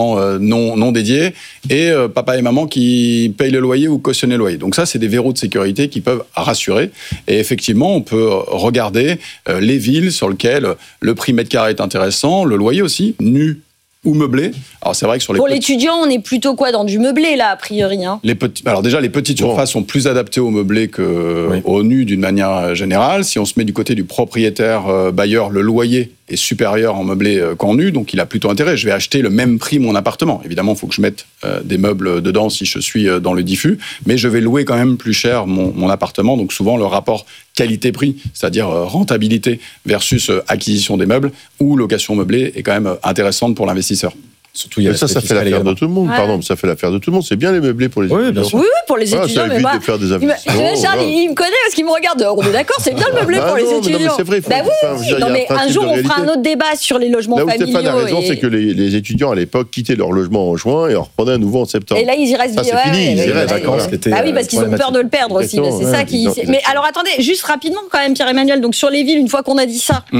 non dédié, et papa et maman qui payent le loyer ou cautionnent le loyer. Donc ça, c'est des verrous de sécurité qui peuvent rassurer. Et effectivement, on peut regarder les villes sur lesquelles le prix mètre carré est intéressant, le loyer aussi, nu ou meublé. Alors c'est vrai que pour l'étudiant, on est plutôt dans du meublé là, a priori. Hein. Alors déjà, les petites surfaces sont plus adaptées au meublé qu'au nu d'une manière générale. Si on se met du côté du propriétaire bailleur, le loyer est supérieur en meublé qu'en nu, donc il a plutôt intérêt. Je vais acheter le même prix mon appartement. Évidemment, il faut que je mette des meubles dedans si je suis dans le diffus, mais je vais louer quand même plus cher mon appartement. Donc souvent, le rapport qualité-prix, c'est-à-dire rentabilité versus acquisition des meubles ou location meublée, est quand même intéressante pour l'investisseur. Surtout, ça fait l'affaire de tout le monde. Ouais. Pardon, ça fait l'affaire de tout le monde. C'est bien les meublés pour les étudiants. Bien sûr. Oui, pour les étudiants. Ça évite de faire des investissements. Charles, il me connaît parce qu'il me regarde. On est d'accord, c'est bien le meublé pour les étudiants. Mais c'est vrai. Mais un jour, on fera un autre débat sur les logements familiaux. Stéphane a raison, c'est que les étudiants à l'époque quittaient leur logement en juin et en reprenaient à nouveau en septembre. Et là, ils y restent. C'est fini. Ils y restent. Ah oui, parce qu'ils ont peur de le perdre aussi. C'est ça qui. Mais alors, attendez, juste rapidement quand même, Pierre-Emmanuel. Donc sur les villes, une fois qu'on a dit ça.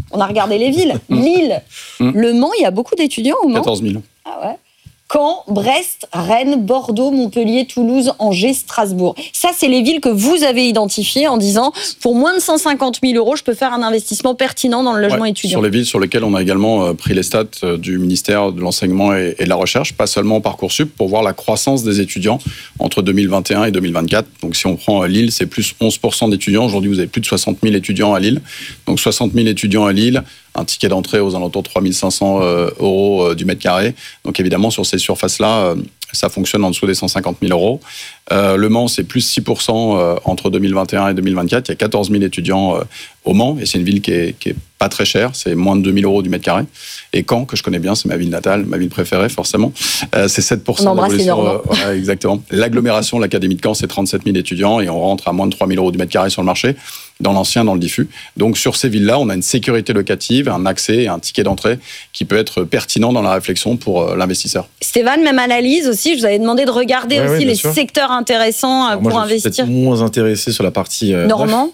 On a regardé les villes. Lille, Le Mans, il y a beaucoup d'étudiants au Mans. 14 000. Ah ouais. Caen, Brest, Rennes, Bordeaux, Montpellier, Toulouse, Angers, Strasbourg. Ça, c'est les villes que vous avez identifiées en disant, pour moins de 150 000 €, je peux faire un investissement pertinent dans le logement étudiant. Sur les villes sur lesquelles on a également pris les stats du ministère de l'Enseignement et de la Recherche, pas seulement Parcoursup, pour voir la croissance des étudiants entre 2021 et 2024. Donc si on prend Lille, c'est plus 11% d'étudiants. Aujourd'hui, vous avez plus de 60 000 étudiants à Lille. Donc 60 000 étudiants à Lille, un ticket d'entrée aux alentours de 3 500 € du mètre carré. Donc évidemment, sur ces surfaces-là, ça fonctionne en dessous des 150 000 €. Le Mans, c'est plus 6% entre 2021 et 2024. Il y a 14 000 étudiants au Mans, et c'est une ville qui est pas très chère, c'est moins de 2 000 € du mètre carré. Et Caen, que je connais bien, c'est ma ville natale, ma ville préférée, forcément. C'est 7% d'évolution. Exactement. L'agglomération, l'Académie de Caen, c'est 37 000 étudiants, et on rentre à moins de 3 000 € du mètre carré sur le marché, dans l'ancien, dans le diffus. Donc sur ces villes-là, on a une sécurité locative, un accès et un ticket d'entrée qui peut être pertinent dans la réflexion pour l'investisseur. Stéphane, même analyse aussi, je vous avais demandé de regarder aussi les secteurs intéressants pour investir. Je suis peut-être moins intéressé sur la partie... Normand.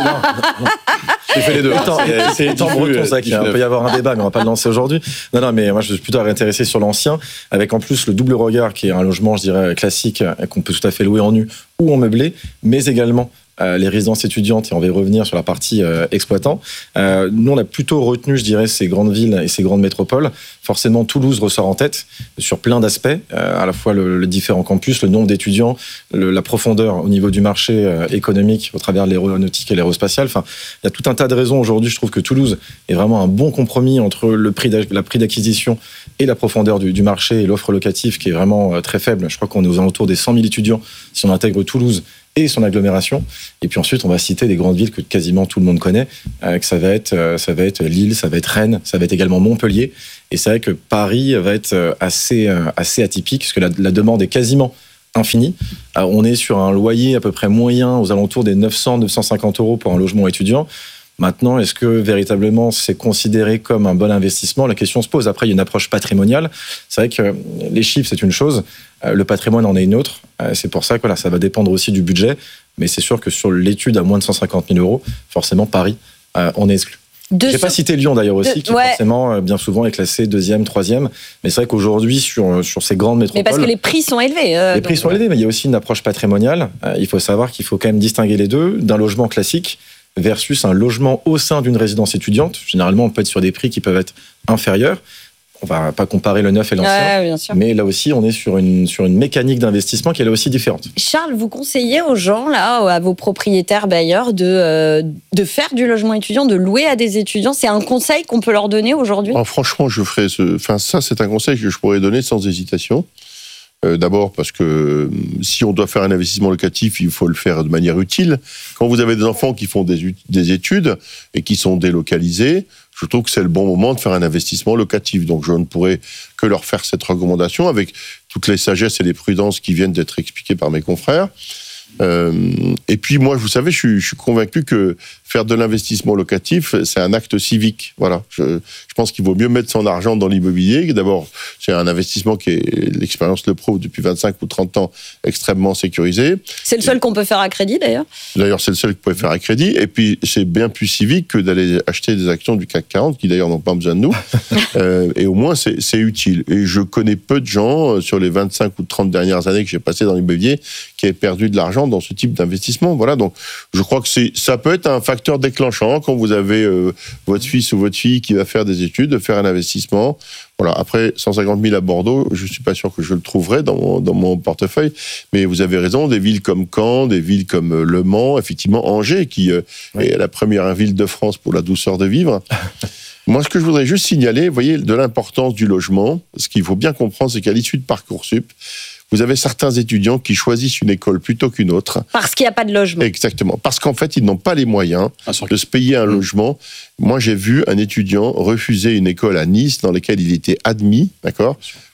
J'ai fait les deux. C'est étant breton, ça, qu'il peut y avoir un débat, mais on va pas le lancer aujourd'hui. Non, mais moi, je suis plutôt intéressé sur l'ancien, avec en plus le double regard, qui est un logement, je dirais, classique, qu'on peut tout à fait louer en nu ou en meublé, mais également les résidences étudiantes, et on va y revenir sur la partie exploitant. Nous, on a plutôt retenu, je dirais, ces grandes villes et ces grandes métropoles. Forcément, Toulouse ressort en tête sur plein d'aspects, à la fois le différent campus, le nombre d'étudiants, la profondeur au niveau du marché économique au travers de l'aéronautique et l'aérospatiale. Enfin, il y a tout un tas de raisons aujourd'hui. Je trouve que Toulouse est vraiment un bon compromis entre la prix d'acquisition et la profondeur du marché et l'offre locative qui est vraiment très faible. Je crois qu'on est aux alentours des 100 000 étudiants si on intègre Toulouse et son agglomération. Et puis ensuite, on va citer des grandes villes que quasiment tout le monde connaît, que ça va être Lille, ça va être Rennes, ça va être également Montpellier. Et c'est vrai que Paris va être assez atypique, parce que la demande est quasiment infinie. On est sur un loyer à peu près moyen aux alentours des 900-950 € pour un logement étudiant. Maintenant, est-ce que véritablement c'est considéré comme un bon investissement ? La question se pose. Après, il y a une approche patrimoniale. C'est vrai que les chiffres, c'est une chose. Le patrimoine en est une autre. C'est pour ça que ça va dépendre aussi du budget. Mais c'est sûr que sur l'étude à moins de 150 000 €, forcément, Paris, on est exclu. Je n'ai pas cité Lyon d'ailleurs aussi, qui forcément, bien souvent, est classé 2e, 3e. Mais c'est vrai qu'aujourd'hui, sur ces grandes métropoles... Mais parce que les prix sont élevés. Les prix sont élevés, mais il y a aussi une approche patrimoniale. Il faut savoir qu'il faut quand même distinguer les deux d'un logement classique versus un logement au sein d'une résidence étudiante. Généralement, on peut être sur des prix qui peuvent être inférieurs. On va pas comparer le neuf et l'ancien, mais là aussi, on est sur une mécanique d'investissement qui est là aussi différente. Charles, vous conseillez aux gens, là, à vos propriétaires bailleurs, de faire du logement étudiant, de louer à des étudiants. C'est un conseil qu'on peut leur donner aujourd'hui ? Franchement, ça, c'est un conseil que je pourrais donner sans hésitation. D'abord parce que si on doit faire un investissement locatif, il faut le faire de manière utile. Quand vous avez des enfants qui font des études et qui sont délocalisés, je trouve que c'est le bon moment de faire un investissement locatif. Donc je ne pourrais que leur faire cette recommandation avec toutes les sagesses et les prudences qui viennent d'être expliquées par mes confrères. Et puis moi, vous savez, je suis convaincu que faire de l'investissement locatif, c'est un acte civique. Voilà. Je pense qu'il vaut mieux mettre son argent dans l'immobilier. D'abord, c'est un investissement qui est, l'expérience le prouve, depuis 25 ou 30 ans, extrêmement sécurisé. C'est le seul qu'on peut faire à crédit, d'ailleurs. D'ailleurs, c'est le seul qu'on peut faire à crédit. Et puis, c'est bien plus civique que d'aller acheter des actions du CAC 40, qui d'ailleurs n'ont pas besoin de nous. Et au moins, c'est utile. Et je connais peu de gens, sur les 25 ou 30 dernières années que j'ai passées dans l'immobilier, qui aient perdu de l'argent dans ce type d'investissement. Voilà, donc je crois que ça peut être un facteur déclenchant quand vous avez votre fils ou votre fille qui va faire des études, de faire un investissement. Voilà. Après, 150 000 à Bordeaux, je suis pas sûr que je le trouverai dans mon portefeuille, mais vous avez raison, des villes comme Caen, des villes comme Le Mans, effectivement Angers, qui est la première ville de France pour la douceur de vivre. Moi, ce que je voudrais juste signaler, vous voyez, de l'importance du logement, ce qu'il faut bien comprendre, c'est qu'à l'issue de Parcoursup, vous avez certains étudiants qui choisissent une école plutôt qu'une autre. Parce qu'il n'y a pas de logement. Exactement. Parce qu'en fait, ils n'ont pas les moyens de se payer un logement. Moi, j'ai vu un étudiant refuser une école à Nice dans laquelle il était admis, d'accord,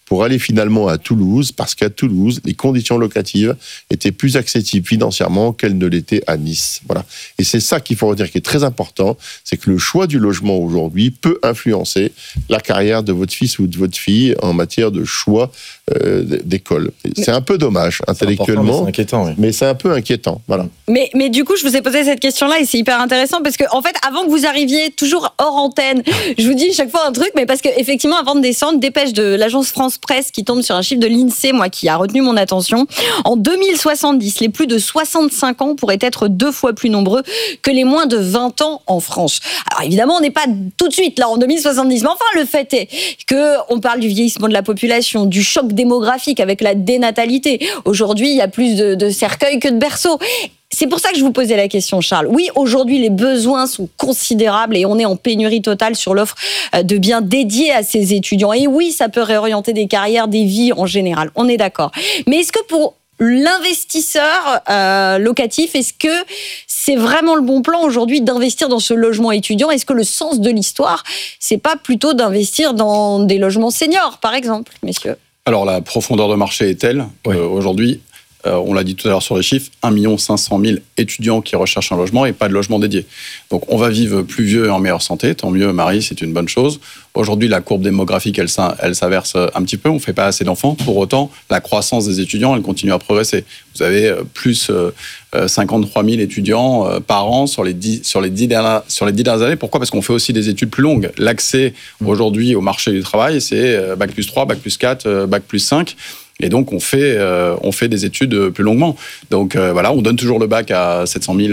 pour aller finalement à Toulouse, parce qu'à Toulouse, les conditions locatives étaient plus accessibles financièrement qu'elles ne l'étaient à Nice. Voilà. Et c'est ça qu'il faut retenir, qui est très important, c'est que le choix du logement aujourd'hui peut influencer la carrière de votre fils ou de votre fille en matière de choix d'école. C'est un peu dommage intellectuellement, c'est inquiétant, oui. Mais c'est un peu inquiétant. Voilà. Mais du coup, je vous ai posé cette question-là et c'est hyper intéressant parce que, en fait, avant que vous arriviez, toujours hors antenne, je vous dis chaque fois un truc, mais parce qu'effectivement, avant de descendre, dépêche de l'agence France Presse qui tombe sur un chiffre de l'INSEE, moi, qui a retenu mon attention. En 2070, les plus de 65 ans pourraient être 2 fois plus nombreux que les moins de 20 ans en France. Alors évidemment, on n'est pas tout de suite là en 2070, mais enfin, le fait est qu'on parle du vieillissement de la population, du choc démographique avec la dénatalité. Aujourd'hui, il y a plus de cercueils que de berceaux. C'est pour ça que je vous posais la question, Charles. Oui, aujourd'hui, les besoins sont considérables et on est en pénurie totale sur l'offre de biens dédiés à ces étudiants. Et oui, ça peut réorienter des carrières, des vies en général. On est d'accord. Mais est-ce que pour l'investisseur locatif, est-ce que c'est vraiment le bon plan aujourd'hui d'investir dans ce logement étudiant? Est-ce que le sens de l'histoire, c'est pas plutôt d'investir dans des logements seniors, par exemple, messieurs? Alors, la profondeur de marché est telle aujourd'hui, on l'a dit tout à l'heure sur les chiffres, 1 500 000 étudiants qui recherchent un logement et pas de logement dédié. Donc on va vivre plus vieux et en meilleure santé, tant mieux Marie, c'est une bonne chose. Aujourd'hui la courbe démographique elle s'inverse un petit peu, on ne fait pas assez d'enfants, pour autant la croissance des étudiants elle continue à progresser. Vous avez plus 53 000 étudiants par an sur les 10 dernières années. Pourquoi ? Parce qu'on fait aussi des études plus longues. L'accès aujourd'hui au marché du travail c'est Bac plus 3, Bac plus 4, Bac plus 5. Et donc, on fait des études plus longuement. Donc, voilà, on donne toujours le bac à 700 000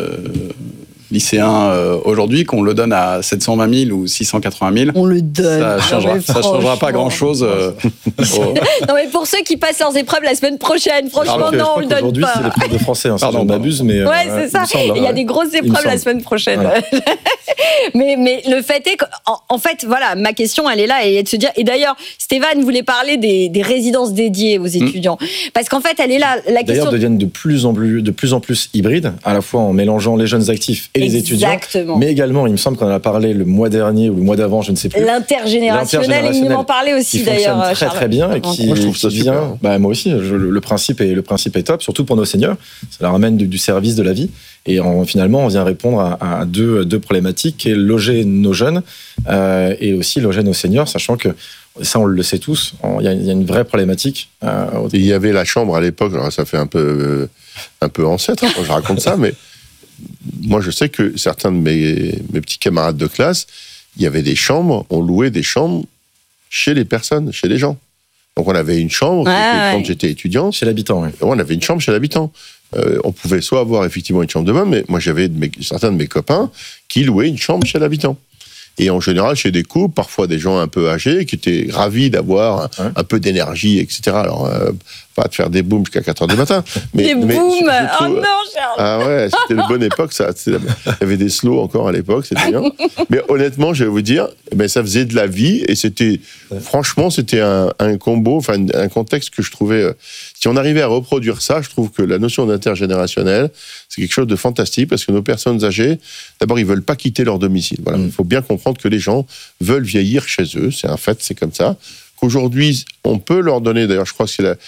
lycéens aujourd'hui, qu'on le donne à 720 000 ou 680 000. On le donne. Ça changera pas grand-chose. Non, mais pour ceux qui passent leurs épreuves la semaine prochaine, franchement, non, on le donne aujourd'hui, pas. Aujourd'hui, c'est l'épreuve de français, si on abuse, mais... Ouais, c'est ça. Il y a des grosses épreuves la semaine prochaine. Voilà. mais le fait est qu'en fait, voilà, ma question, elle est là, et de se dire... Et d'ailleurs, Stéphane voulait parler des résidences dédiées aux étudiants. Parce qu'en fait, elle est là, la question... D'ailleurs, deviennent de plus en plus hybrides, à la fois en mélangeant les jeunes actifs et les étudiants, mais également, il me semble qu'on en a parlé le mois dernier ou le mois d'avant, je ne sais plus. L'intergénérationnel, il m'en parlait aussi d'ailleurs. Qui fonctionne très bien et qui, moi, je trouve ça vient. Moi aussi, le principe est top, surtout pour nos seniors. Ça leur amène du service de la vie. Et finalement, on vient répondre à deux problématiques, qui est loger nos jeunes et aussi loger nos seniors, sachant que ça, on le sait tous, il y a une vraie problématique. Il y avait la chambre à l'époque, alors ça fait un peu ancêtre quand je raconte ça, mais moi je sais que certains de mes petits camarades de classe, il y avait des chambres, on louait des chambres chez les personnes, chez les gens. Donc on avait une chambre, quand j'étais étudiant. Chez l'habitant, oui. On avait une chambre chez l'habitant. On pouvait soit avoir effectivement une chambre de bain, mais moi j'avais certains de mes copains qui louaient une chambre chez l'habitant. Et en général, chez des couples, parfois des gens un peu âgés, qui étaient ravis d'avoir un peu d'énergie, etc. Alors, pas de faire des booms jusqu'à 4 heures du matin. Des booms surtout, oh non, Charles. Ah ouais, c'était une bonne époque, ça. Il y avait des slows encore à l'époque, c'était bien. Mais honnêtement, je vais vous dire, ça faisait de la vie, et franchement, c'était un combo, enfin, un contexte que je trouvais... Si on arrivait à reproduire ça, je trouve que la notion d'intergénérationnel, c'est quelque chose de fantastique, parce que nos personnes âgées, d'abord, ils veulent pas quitter leur domicile. Voilà. Il faut bien comprendre que les gens veulent vieillir chez eux, c'est un fait, c'est comme ça. Qu'aujourd'hui, on peut leur donner, d'ailleurs, je crois que c'est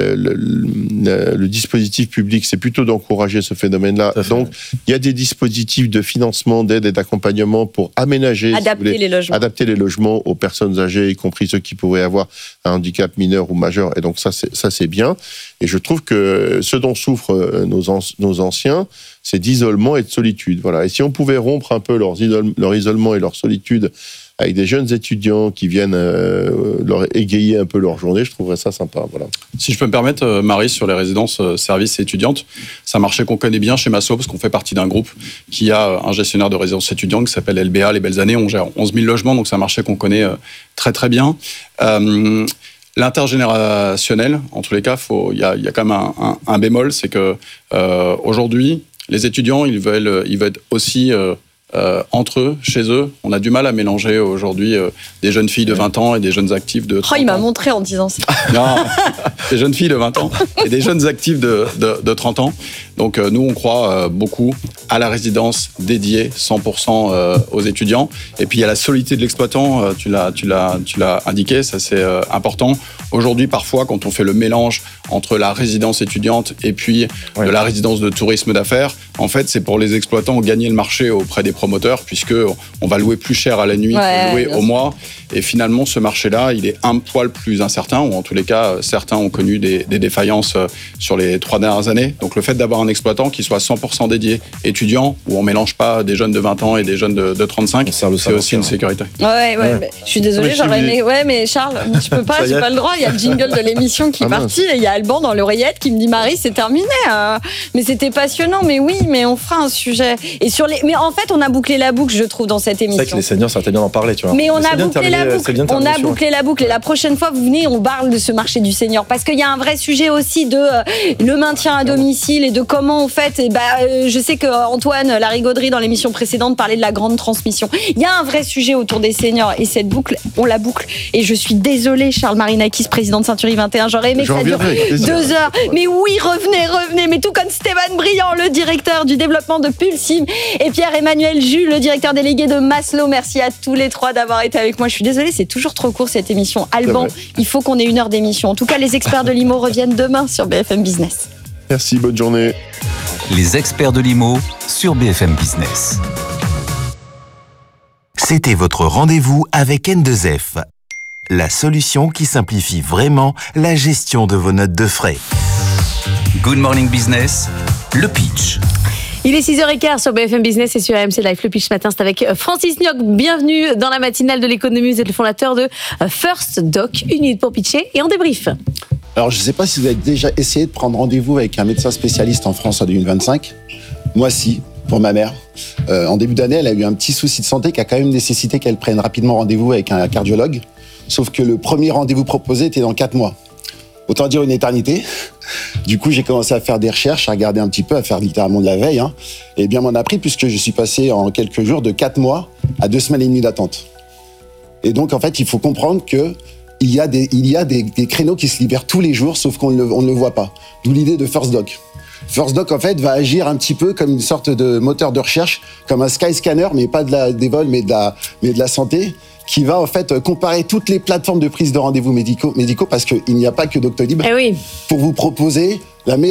le dispositif public, c'est plutôt d'encourager ce phénomène-là. Donc, il y a des dispositifs de financement, d'aide et d'accompagnement pour aménager, adapter les logements aux personnes âgées, y compris ceux qui pourraient avoir un handicap mineur ou majeur. Et donc, ça, c'est bien. Et je trouve que ce dont souffrent nos anciens, c'est d'isolement et de solitude. Voilà. Et si on pouvait rompre un peu leur isolement et leur solitude avec des jeunes étudiants qui viennent leur égayer un peu leur journée, je trouverais ça sympa. Voilà. Si je peux me permettre, Marie, sur les résidences services étudiantes, c'est un marché qu'on connaît bien chez Massot, parce qu'on fait partie d'un groupe qui a un gestionnaire de résidences étudiantes qui s'appelle LBA, Les Belles Années. On gère 11 000 logements, donc c'est un marché qu'on connaît très très bien. L'intergénérationnel, en tous les cas, il y a quand même un bémol, c'est que aujourd'hui, les étudiants, ils veulent aussi... entre eux, chez eux, on a du mal à mélanger aujourd'hui des jeunes filles de 20 ans et des jeunes actifs de 30 ans. Il m'a montré en disant ça. Non, des jeunes filles de 20 ans et des jeunes actifs de 30 ans. Donc nous, on croit beaucoup à la résidence dédiée 100% aux étudiants. Et puis il y a la solidité de l'exploitant, tu l'as indiqué, ça c'est important. Aujourd'hui, parfois, quand on fait le mélange entre la résidence étudiante et puis de la résidence de tourisme d'affaires, en fait, c'est pour les exploitants gagner le marché auprès des promoteurs, puisque on va louer plus cher à la nuit que louer au mois. Et finalement, ce marché-là, il est un poil plus incertain, ou en tous les cas, certains ont connu des défaillances sur les 3 dernières années. Donc le fait d'avoir un exploitant qui soit 100% dédié étudiant, où on ne mélange pas des jeunes de 20 ans et des jeunes de 35, c'est aussi une sécurité. Ouais. Je suis désolée, j'aurais aimé... Ouais, mais Charles, je peux pas, j'ai pas le droit. Il y a le jingle de l'émission qui est parti, et il y a Alban dans l'oreillette qui me dit « Marie, c'est terminé ». Mais c'était passionnant, mais oui, mais on fera un sujet. Et mais en fait, on a bouclé la boucle, je trouve, dans cette émission. C'est vrai que les seniors, ça a été bien d'en parler, tu vois. Mais on a bouclé la boucle. On a bouclé la boucle. Et la prochaine fois, vous venez, on parle de ce marché du senior. Parce qu'il y a un vrai sujet aussi de le maintien à domicile et de comment on fait. Je sais qu'Antoine Larigauderie, dans l'émission précédente, parlait de la grande transmission. Il y a un vrai sujet autour des seniors. Et cette boucle, on la boucle. Et je suis désolée, Charles Marinakis, président de Century 21. J'aurais aimé que ça dure 2 heures. Mais oui, revenez. Mais tout comme Stéphane Briand, le directeur du développement de Pulsim, et Pierre-Emmanuel Jules, le directeur délégué de Maslow. Merci à tous les 3 d'avoir été avec moi. Je suis désolée, c'est toujours trop court cette émission. Alban, il faut qu'on ait 1 heure d'émission. En tout cas, les experts de l'IMO reviennent demain sur BFM Business. Merci, bonne journée. Les experts de l'IMO sur BFM Business. C'était votre rendez-vous avec N2F, la solution qui simplifie vraiment la gestion de vos notes de frais. Good Morning Business, le pitch. Il est 6h15 sur BFM Business et sur RMC Live. Le pitch ce matin, c'est avec Francis Nioc. Bienvenue dans la matinale de l'économie. Vous êtes le fondateur de First Doc. 1 minute pour pitcher et on débrief. Alors, je ne sais pas si vous avez déjà essayé de prendre rendez-vous avec un médecin spécialiste en France en 2025. Moi, si, pour ma mère. En début d'année, elle a eu un petit souci de santé qui a quand même nécessité qu'elle prenne rapidement rendez-vous avec un cardiologue. Sauf que le premier rendez-vous proposé était dans 4 mois. Autant dire une éternité. Du coup, j'ai commencé à faire des recherches, à regarder un petit peu, à faire littéralement de la veille. Et bien, m'en a pris puisque je suis passé en quelques jours de 4 mois à 2 semaines et demie d'attente. Et donc, en fait, il faut comprendre que il y a des créneaux qui se libèrent tous les jours, sauf qu'on ne le voit pas. D'où l'idée de First Doc. First Doc, en fait, va agir un petit peu comme une sorte de moteur de recherche, comme un Skyscanner, mais pas des vols, mais de la santé, qui va en fait comparer toutes les plateformes de prise de rendez-vous médicaux parce qu'il n'y a pas que Doctolib pour vous proposer la meilleure